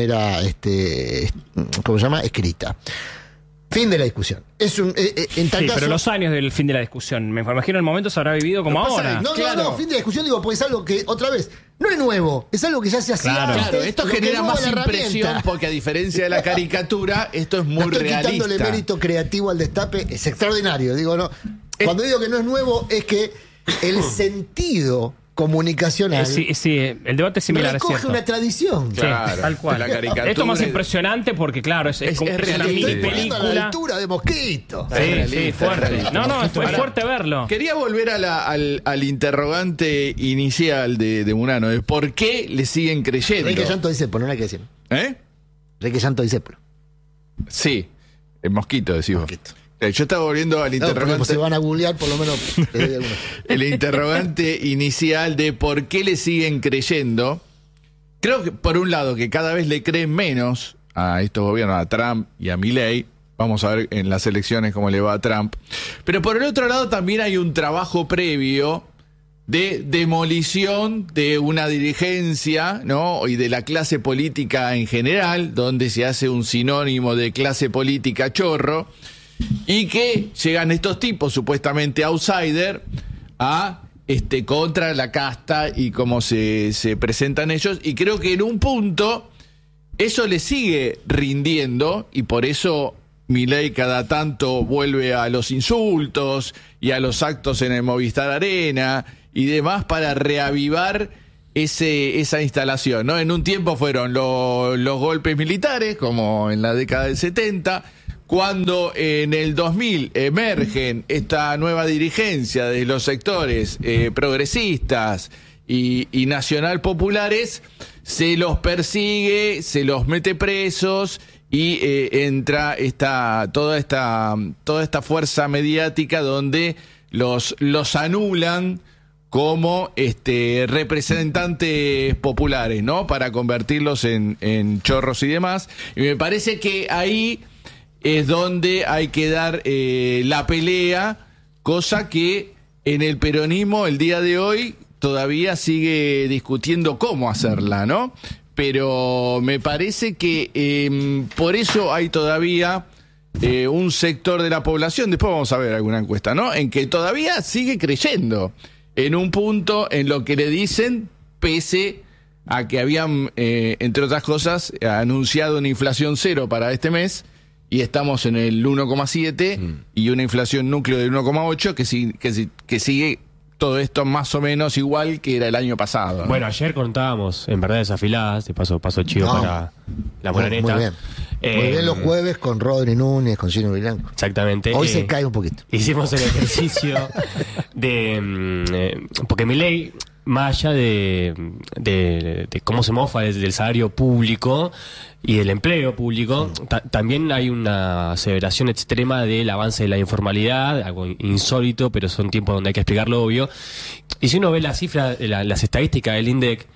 ¿cómo se llama? Escrita. Fin de la discusión. Es un en tal Sí, caso, pero los años del fin de la discusión. Me imagino el momento se habrá vivido como ahora. No, fin de la discusión, digo, pues es algo que, otra vez, no es nuevo, es algo que ya se hacía Claro. antes. Claro, esto Lo que genera no más es la impresión herramienta. porque a diferencia de la caricatura, esto es muy No estoy quitándole realista. mérito creativo al Destape, es extraordinario. Digo, no. Cuando digo que no es nuevo, es que el sentido comunicacional Sí, el debate es similar, es recoge cierto. una tradición. Sí, Claro, tal cual. la caricatura Esto es más es- impresionante porque, claro, es una realista. mini Estoy poniendo a la película. altura de Mosquito. Sí, realista, fuerte. realista. No, es Ahora, fuerte verlo. Quería volver al interrogante inicial de Murano, de por qué le siguen creyendo. Enrique Llanto dice, no hay que decir. ¿Eh? Enrique Llanto dice, Sí, el Mosquito, decimos. Mosquito. Yo estaba volviendo al no, porque como interrogante. se van a googlear, por lo menos te doy algunos. El interrogante inicial de por qué le siguen creyendo. Creo que, por un lado, que cada vez le creen menos a estos gobiernos, a Trump y a Milei. Vamos a ver en las elecciones cómo le va a Trump. Pero por el otro lado también hay un trabajo previo de demolición de una dirigencia, ¿no? Y de la clase política en general, donde se hace un sinónimo de clase política chorro, y que llegan estos tipos supuestamente outsider a contra la casta y cómo se presentan ellos, y creo que en un punto eso le sigue rindiendo y por eso Milei cada tanto vuelve a los insultos y a los actos en el Movistar Arena y demás para reavivar esa instalación, ¿no? En un tiempo fueron los golpes militares, como en la década del 70, cuando en el 2000 emergen esta nueva dirigencia de los sectores progresistas y nacional populares, se los persigue, se los mete presos y entra toda esta fuerza mediática donde los anulan como representantes populares, ¿no? Para convertirlos en chorros y demás. Y me parece que ahí es donde hay que dar la pelea, cosa que en el peronismo el día de hoy todavía sigue discutiendo cómo hacerla, ¿no? Pero me parece que por eso hay todavía un sector de la población, después vamos a ver alguna encuesta, ¿no? En que todavía sigue creyendo en un punto en lo que le dicen, pese a que habían, entre otras cosas, anunciado una inflación cero para este mes, y estamos en el 1,7 y una inflación núcleo del 1,8 que sigue todo esto más o menos igual que era el año pasado, ¿no? Bueno, ayer contábamos en Verdades Afiladas, de paso chivo para la moreneta. Muy bien. Muy bien los jueves con Rodri Núñez, con Gino Blanco. Exactamente. Hoy se cae un poquito. Hicimos el ejercicio de... porque Milei, más allá de cómo se mofa del salario público y del empleo público, también hay una aseveración extrema del avance de la informalidad, algo insólito, pero son tiempos donde hay que explicar lo obvio. Y si uno ve las cifras, las estadísticas del INDEC,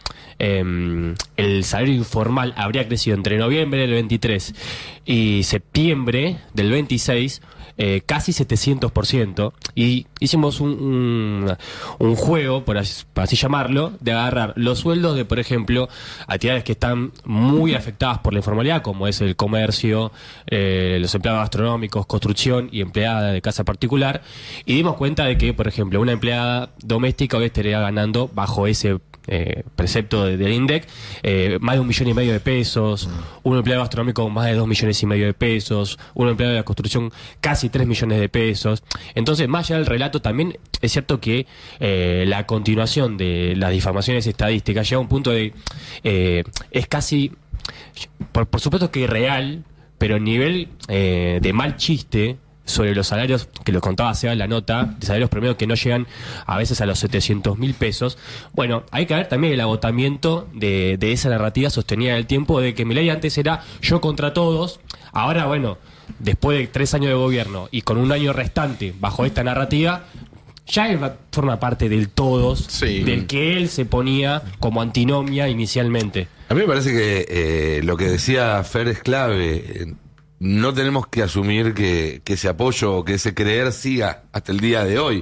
el salario informal habría crecido entre noviembre del 23 y septiembre del 26 casi 700%, y hicimos un juego, por así llamarlo, de agarrar los sueldos de, por ejemplo, actividades que están muy afectadas por la informalidad, como es el comercio, los empleados gastronómicos, construcción y empleada de casa particular, y dimos cuenta de que, por ejemplo, una empleada doméstica hoy estaría ganando, bajo ese precepto del INDEC, más de 1,5 millones de pesos, un empleado gastronómico más de 2,5 millones de pesos, un empleado de la construcción casi 3 millones de pesos. Entonces, más allá del relato, también es cierto que la continuación de las difamaciones estadísticas llega a un punto de es casi, por supuesto que real, pero a nivel de mal chiste sobre los salarios, que lo contaba Seba en la nota, de salarios promedios que no llegan a veces a los 700.000 pesos. Bueno, hay que ver también el agotamiento de esa narrativa sostenida en el tiempo, de que Milei antes era yo contra todos. Ahora, bueno, después de 3 años de gobierno y con un año restante bajo esta narrativa, ya él forma parte del todos, sí, del que él se ponía como antinomia inicialmente. A mí me parece que lo que decía Fer es clave. No tenemos que asumir que ese apoyo o que ese creer siga hasta el día de hoy.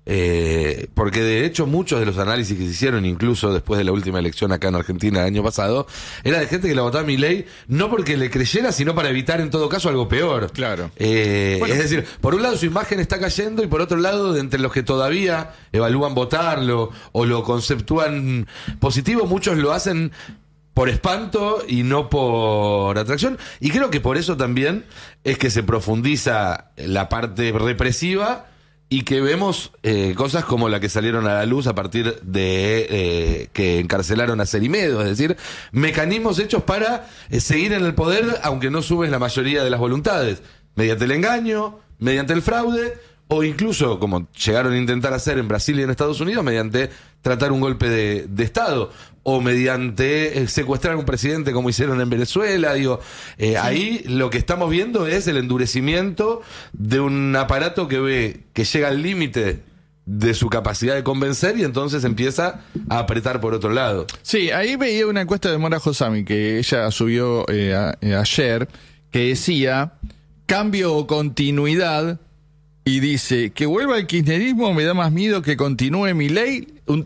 Porque de hecho muchos de los análisis que se hicieron, incluso después de la última elección acá en Argentina el año pasado, era de gente que la votaba a Milei no porque le creyera, sino para evitar en todo caso algo peor. Claro. Bueno, es decir, por un lado su imagen está cayendo y por otro lado, de entre los que todavía evalúan votarlo o lo conceptúan positivo, muchos lo hacen por espanto y no por atracción. Y creo que por eso también es que se profundiza la parte represiva y que vemos cosas como la que salieron a la luz a partir de que encarcelaron a Cerimedo, es decir, mecanismos hechos para seguir en el poder aunque no subes la mayoría de las voluntades, mediante el engaño, mediante el fraude, o incluso, como llegaron a intentar hacer en Brasil y en Estados Unidos, mediante tratar un golpe de Estado, o mediante secuestrar a un presidente como hicieron en Venezuela. Digo, sí. Ahí lo que estamos viendo es el endurecimiento de un aparato que ve que llega al límite de su capacidad de convencer y entonces empieza a apretar por otro lado. Sí, ahí veía una encuesta de Mora Josami que ella subió ayer, que decía cambio o continuidad. Y dice, que vuelva el kirchnerismo me da más miedo que continúe Milei, un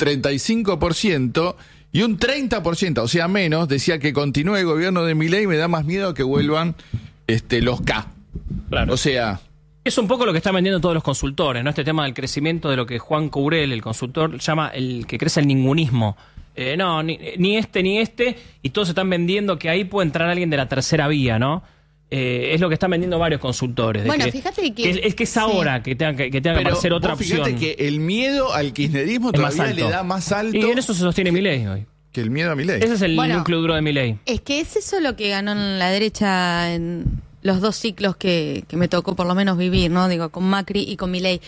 35%, y un 30%, o sea menos, decía que continúe el gobierno de Milei me da más miedo que vuelvan los K. Claro. O sea... Es un poco lo que están vendiendo todos los consultores, ¿no? Este tema del crecimiento de lo que Juan Courel, el consultor, llama el que crece el ningunismo. No, ni este, y todos están vendiendo que ahí puede entrar alguien de la tercera vía, ¿no? es lo que están vendiendo varios consultores. Bueno, fíjate que... Es que es ahora que tenga que Pero aparecer otra vos fíjate opción. que el miedo al kirchnerismo Es más todavía alto. le da más alto Y en eso se sostiene Milei hoy. que el miedo a Milei. Ese es el Bueno. núcleo duro de Milei. Es que es eso lo que ganó en la derecha en los 2 ciclos que me tocó por lo menos vivir, ¿no? Digo, con Macri y con Milei.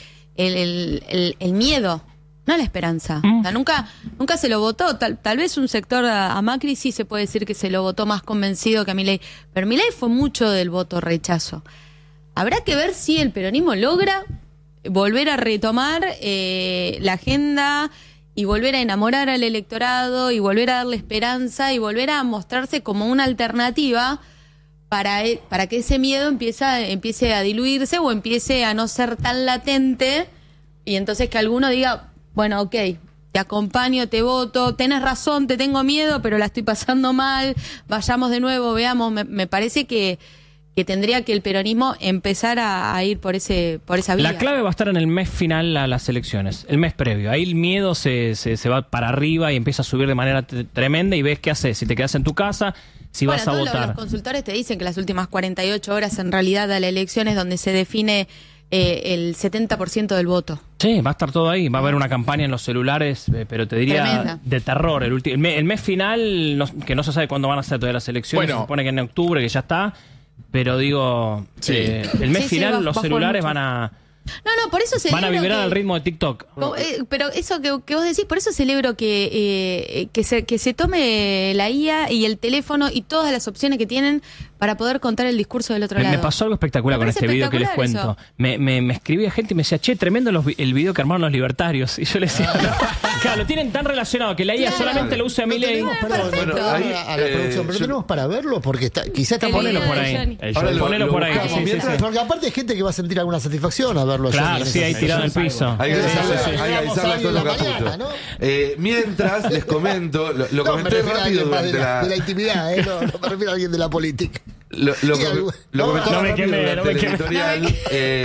El miedo, no la esperanza. O sea, nunca se lo votó. Tal vez un sector a Macri sí se puede decir que se lo votó más convencido que a Milei. Pero Milei fue mucho del voto rechazo. Habrá que ver si el peronismo logra volver a retomar la agenda y volver a enamorar al electorado y volver a darle esperanza y volver a mostrarse como una alternativa para que ese miedo empiece a diluirse o empiece a no ser tan latente y entonces que alguno diga, bueno, ok, te acompaño, te voto, tenés razón, te tengo miedo, pero la estoy pasando mal, vayamos de nuevo, veamos, me parece que tendría que el peronismo empezar a ir por esa vía. La clave va a estar en el mes final a las elecciones, el mes previo. Ahí el miedo se va para arriba y empieza a subir de manera tremenda y ves qué haces, si te quedas en tu casa, si vas a todos votar. Los consultores te dicen que las últimas 48 horas en realidad a la elección es donde se define el 70% del voto. Sí, va a estar todo ahí. Va a haber una campaña en los celulares, pero te diría Tremenda. de terror. El mes final, que no se sabe cuándo van a ser todas las elecciones, Bueno. se supone que en octubre, que ya está. Pero digo, Sí. el mes Sí, sí, final va los a jugar celulares mucho. van a Por eso celebro vibrar que- al ritmo de TikTok. Pero eso que vos decís, por eso celebro que se tome la IA y el teléfono y todas las opciones que tienen para poder contar el discurso del otro Me lado. pasó algo espectacular Me con parece este video que les espectacular cuento. Me escribía gente y me decía, che, tremendo el video que armaron los libertarios. Y yo le decía, claro, lo tienen tan relacionado que la IA Claro. solamente lo usa No Milei. tenemos, perdón, perfecto. bueno, Ahí, a la producción, pero yo- tenemos para verlo porque quizá está El Ponelo video por de ahí. Johnny. Ahora Ponelo lo por ahí. buscamos. Sí, sí, Mientras- sí. Porque aparte hay gente que va a sentir alguna satisfacción a verlo. Claro, allá. sí, ahí tirado en el piso. Hay que Sí, avisarle- sí, sí. hay que Llegamos avisarle a a Tono la Caputo. mañana, ¿no? Mientras les comento, lo No, me comenté refiero a rápido alguien más durante de la la... intimidad, no me refiero a alguien de la política. Lo Y algo- comentaba No me rápido quemé, durante no me el quemé. editorial,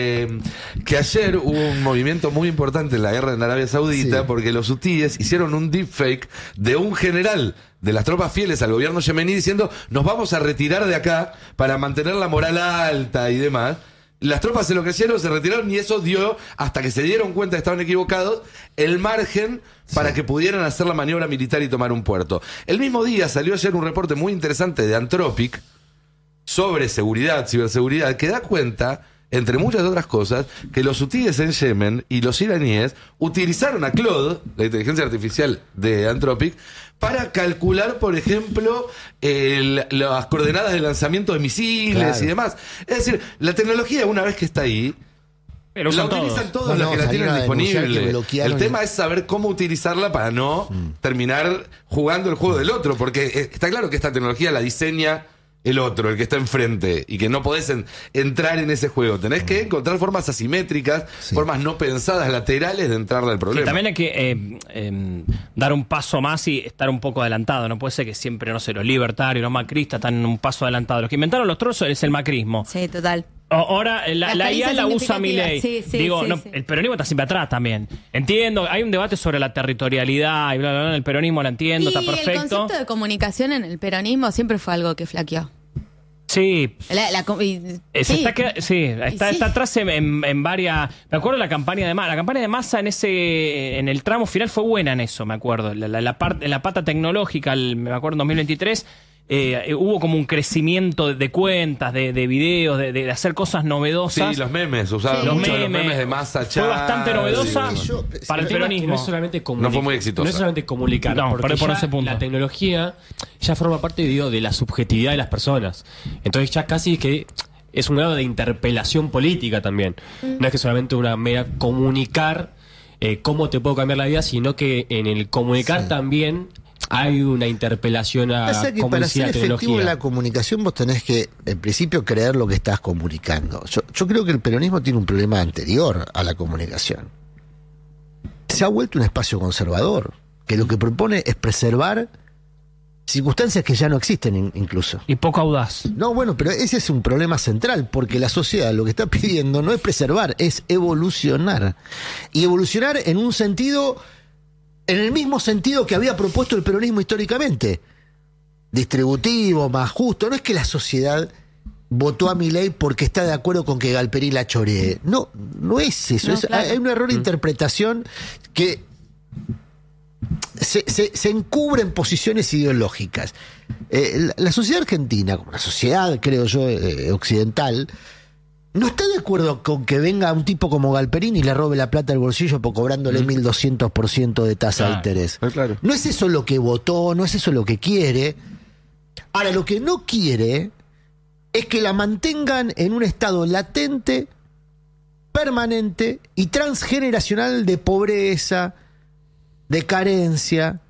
que ayer hubo un movimiento muy importante en la guerra en Arabia Saudita Sí. porque los hutíes hicieron un deepfake de un general de las tropas fieles al gobierno yemení diciendo nos vamos a retirar de acá para mantener la moral alta y demás. Las tropas se lo creyeron, se retiraron y eso dio, hasta que se dieron cuenta que estaban equivocados, el margen para que pudieran hacer la maniobra militar y tomar un puerto. El mismo día salió ayer un reporte muy interesante de Anthropic sobre seguridad, ciberseguridad, que da cuenta, entre muchas otras cosas, que los hutíes en Yemen y los iraníes utilizaron a Claude, la inteligencia artificial de Anthropic, para calcular, por ejemplo, las coordenadas de lanzamiento de misiles Claro. y demás. Es decir, la tecnología, una vez que está ahí, Pero la usan utilizan todos. todos No, los que la salieron tienen a denunciar que disponible. bloquearon El tema es saber cómo utilizarla para no terminar jugando el juego del otro, porque está claro que esta tecnología la diseña el otro, el que está enfrente, y que no podés entrar en ese juego. Tenés que encontrar formas asimétricas, Sí. formas no pensadas, laterales de entrarle al Sí, problema. también hay que dar un paso más y estar un poco adelantado. No puede ser que siempre, no sé, los libertarios, los macristas están un paso adelantado. Los que inventaron los trozos es el macrismo. Sí, total. Ahora Las la IA caricias la usa significativas. Milei. Sí, sí, Digo, sí, no, sí. el peronismo está siempre atrás también. Entiendo, hay un debate sobre la territorialidad y bla, bla, bla. El peronismo lo entiendo, está el perfecto. concepto de comunicación en el peronismo siempre fue algo que flaqueó. Sí, Sí. Está atrás en varias. Me acuerdo de la campaña de Massa. La campaña de Massa en el tramo final fue buena en eso, me acuerdo. En la pata tecnológica, me acuerdo en 2023, hubo como un crecimiento de cuentas, de videos, de hacer cosas novedosas. Sí, los memes, usaban Sí. Los mucho memes. los memes de masa Fue bastante novedosa Sí, yo- para el tema es que peronismo. No es solamente No fue muy exitosa. No es solamente comunicar, No, porque por ya ese punto. la tecnología ya forma parte, digo, de la subjetividad de las personas. Entonces ya casi que es un grado de interpelación política también. No es que solamente una mera comunicar cómo te puedo cambiar la vida, sino que en el comunicar Sí. también hay una interpelación a Pasa que cómo para decía ser la efectivo en tecnología. la comunicación vos tenés que, en principio, creer lo que estás comunicando. Yo creo que el peronismo tiene un problema anterior a la comunicación. Se ha vuelto un espacio conservador, que lo que propone es preservar circunstancias que ya no existen incluso. Y poco audaz. No, bueno, pero ese es un problema central, porque la sociedad lo que está pidiendo no es preservar, es evolucionar. Y evolucionar en un sentido, en el mismo sentido que había propuesto el peronismo históricamente. Distributivo, más justo. No es que la sociedad votó a Milei porque está de acuerdo con que Galperín la choree. No, no es eso. No, claro. Hay un error de interpretación que se encubre en posiciones ideológicas. La sociedad argentina, como la sociedad, creo yo, occidental, no está de acuerdo con que venga un tipo como Galperín y le robe la plata del bolsillo por cobrándole 1200% de tasa de interés. Claro. No es eso lo que votó, no es eso lo que quiere. Ahora, lo que no quiere es que la mantengan en un estado latente, permanente y transgeneracional de pobreza, de carencia,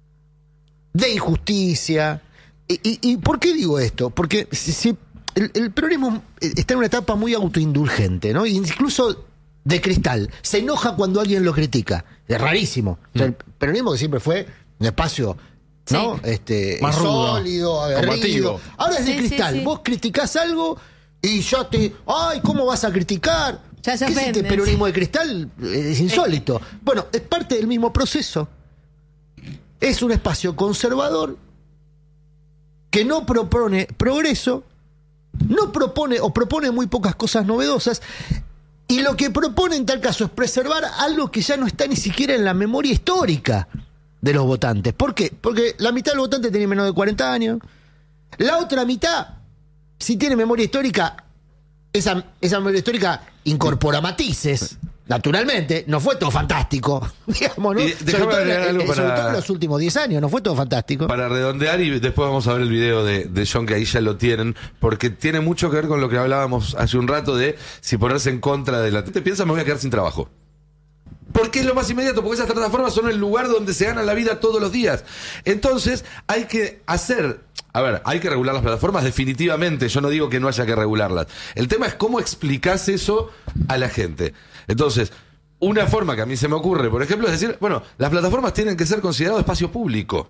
de injusticia. ¿Y por qué digo esto? Porque si el peronismo está en una etapa muy autoindulgente, ¿no? Incluso de cristal. Se enoja cuando alguien lo critica. Es rarísimo. O sea, el peronismo que siempre fue un espacio, ¿no? Más rudo, sólido, aguerrido. combativo. Ahora es de Sí, cristal. sí, sí. Vos criticás algo y ya te... ¡Ay, cómo vas a criticar! Ya se ¿Qué es este ofenden. peronismo de cristal? Es insólito. Bueno, es parte del mismo proceso. Es un espacio conservador que no propone progreso, no propone o propone muy pocas cosas novedosas, y lo que propone en tal caso es preservar algo que ya no está ni siquiera en la memoria histórica de los votantes. ¿Por qué? Porque la mitad de los votantes tiene menos de 40 años, la otra mitad, si tiene memoria histórica, esa memoria histórica incorpora matices. Naturalmente, no fue todo fantástico, digamos, ¿no? Y déjame agregar algo sobre para- todo en los últimos 10 años, no fue todo fantástico. Para redondear, y después vamos a ver el video de John, que ahí ya lo tienen, porque tiene mucho que ver con lo que hablábamos hace un rato de si ponerse en contra de la... ¿Te piensas me voy a quedar sin trabajo? Porque es lo más inmediato, porque esas plataformas son el lugar donde se gana la vida todos los días. Entonces, hay que hacer... A ver, hay que regular las plataformas, definitivamente. Yo no digo que no haya que regularlas. El tema es cómo explicás eso a la gente. Entonces, una forma que a mí se me ocurre, por ejemplo, es decir, bueno, las plataformas tienen que ser consideradas espacio público.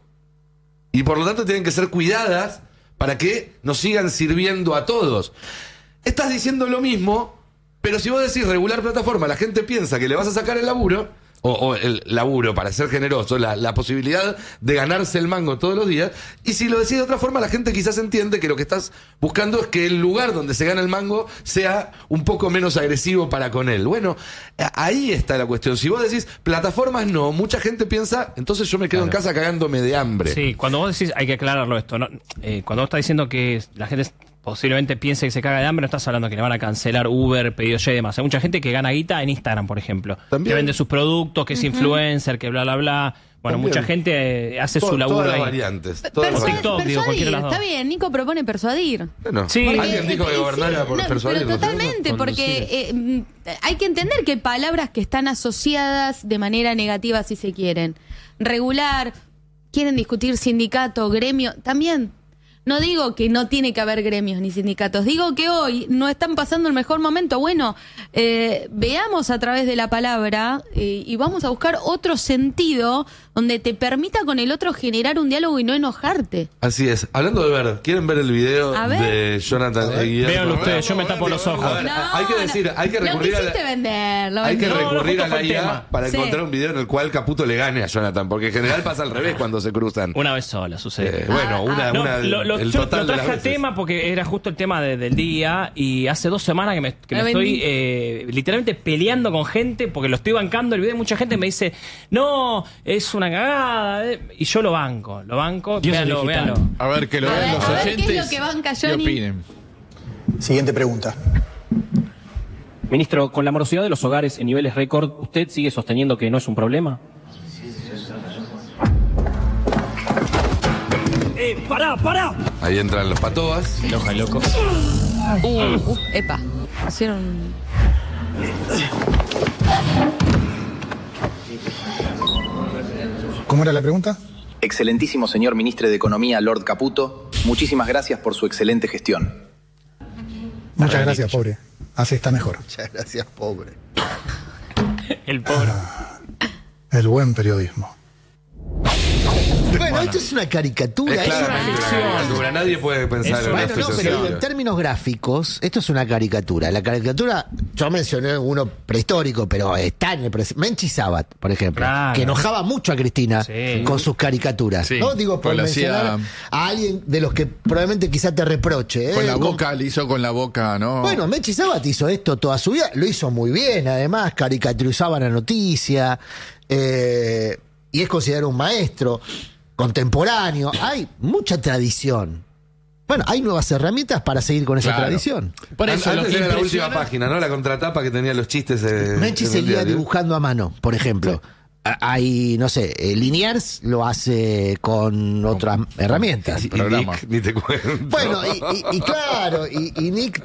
Y por lo tanto tienen que ser cuidadas para que nos sigan sirviendo a todos. Estás diciendo lo mismo, pero si vos decís regular plataforma, la gente piensa que le vas a sacar el laburo, o el laburo, para ser generoso, la posibilidad de ganarse el mango todos los días, y si lo decís de otra forma, la gente quizás entiende que lo que estás buscando es que el lugar donde se gana el mango sea un poco menos agresivo para con él. Bueno, ahí está la cuestión. Si vos decís plataformas no, mucha gente piensa, entonces yo me quedo en casa cagándome de hambre. Sí, cuando vos decís, hay que aclararlo esto, ¿no? Cuando vos estás diciendo que la gente posiblemente piense que se caga de hambre, no estás hablando que le van a cancelar Uber, Pedido Ya y demás. Hay mucha gente que gana guita en Instagram, por ejemplo. También. Que vende sus productos, que es influencer, que bla, bla, bla. Bueno, También. mucha gente hace su Todas laburo las ahí. variantes. Todas las Persuadir. variantes. TikTok, digo, cualquiera de las dos. Está bien, Nico propone persuadir. Bueno, Sí. alguien dijo que gobernar era por no, persuadir. pero totalmente, porque hay que entender que hay palabras que están asociadas de manera negativa, si se quieren. Regular, quieren discutir sindicato, gremio, también. No digo que no tiene que haber gremios ni sindicatos, digo que hoy no están pasando el mejor momento. Bueno, veamos a través de la palabra y vamos a buscar otro sentido donde te permita con el otro generar un diálogo y no enojarte. Así es. Hablando de ver, ¿quieren ver el video A ver. de Jonathan Eguía? Véanlo ustedes, yo me tapo los ojos. A ver, hay que decir, hay que recurrir lo a quisiste la... vender, lo Hay que vendiste. No, recurrir justo a la fue el IA tema. para Sí. encontrar un video en el cual Caputo le gane a Jonathan, porque en general pasa al revés cuando se cruzan. Una vez sola sucede. Bueno, No, el yo total lo de las traje a veces. tema porque era justo el tema del día y hace 2 semanas que me Lo estoy literalmente peleando con gente porque lo estoy bancando el video y mucha gente me dice, no, es una cagada, y yo lo banco, Dios véanlo, digital. véanlo. A ver, que lo A vean ver, los a ver, ¿qué es oyentes lo que banca y Johnny? opinen. Siguiente pregunta. Ministro, con la morosidad de los hogares en niveles récord, ¿usted sigue sosteniendo que no es un problema? ¡Pará! Ahí entran los patobas. Loja, loco. Epa, hicieron... ¿Cómo era la pregunta? Excelentísimo señor ministro de Economía, Lord Caputo, muchísimas gracias por su excelente gestión. Muchas gracias, pobre. Así está mejor. Muchas gracias, pobre. El pobre. El buen periodismo. Bueno, esto es una caricatura. Es claramente una caricatura. Nadie puede pensar en una Bueno, no, pero ficción. en términos gráficos, esto es una caricatura. La caricatura, yo mencioné uno prehistórico, pero está en el presente. Menchi Sabat, por ejemplo, Claro. que enojaba mucho a Cristina Sí. con sus caricaturas. Sí, ¿No? Digo, por pues lo mencionar hacía- a alguien de los que probablemente quizá te reproche. Con la Con- boca, le hizo con la boca, ¿no? Bueno, Menchi Sabat hizo esto toda su vida, lo hizo muy bien, además, caricaturizaba la noticia, y es considerado un maestro contemporáneo. Hay mucha tradición. Bueno, hay nuevas herramientas para seguir con esa Claro. tradición. Por eso, lo Antes que era la última impresiona- página, ¿no? La contratapa que tenía los chistes. Menchi en el seguía diario. dibujando a mano, por ejemplo. Hay, no sé, Liniers lo hace con otras herramientas. Y programa. Nick, ni te cuento. Bueno, y claro, y Nick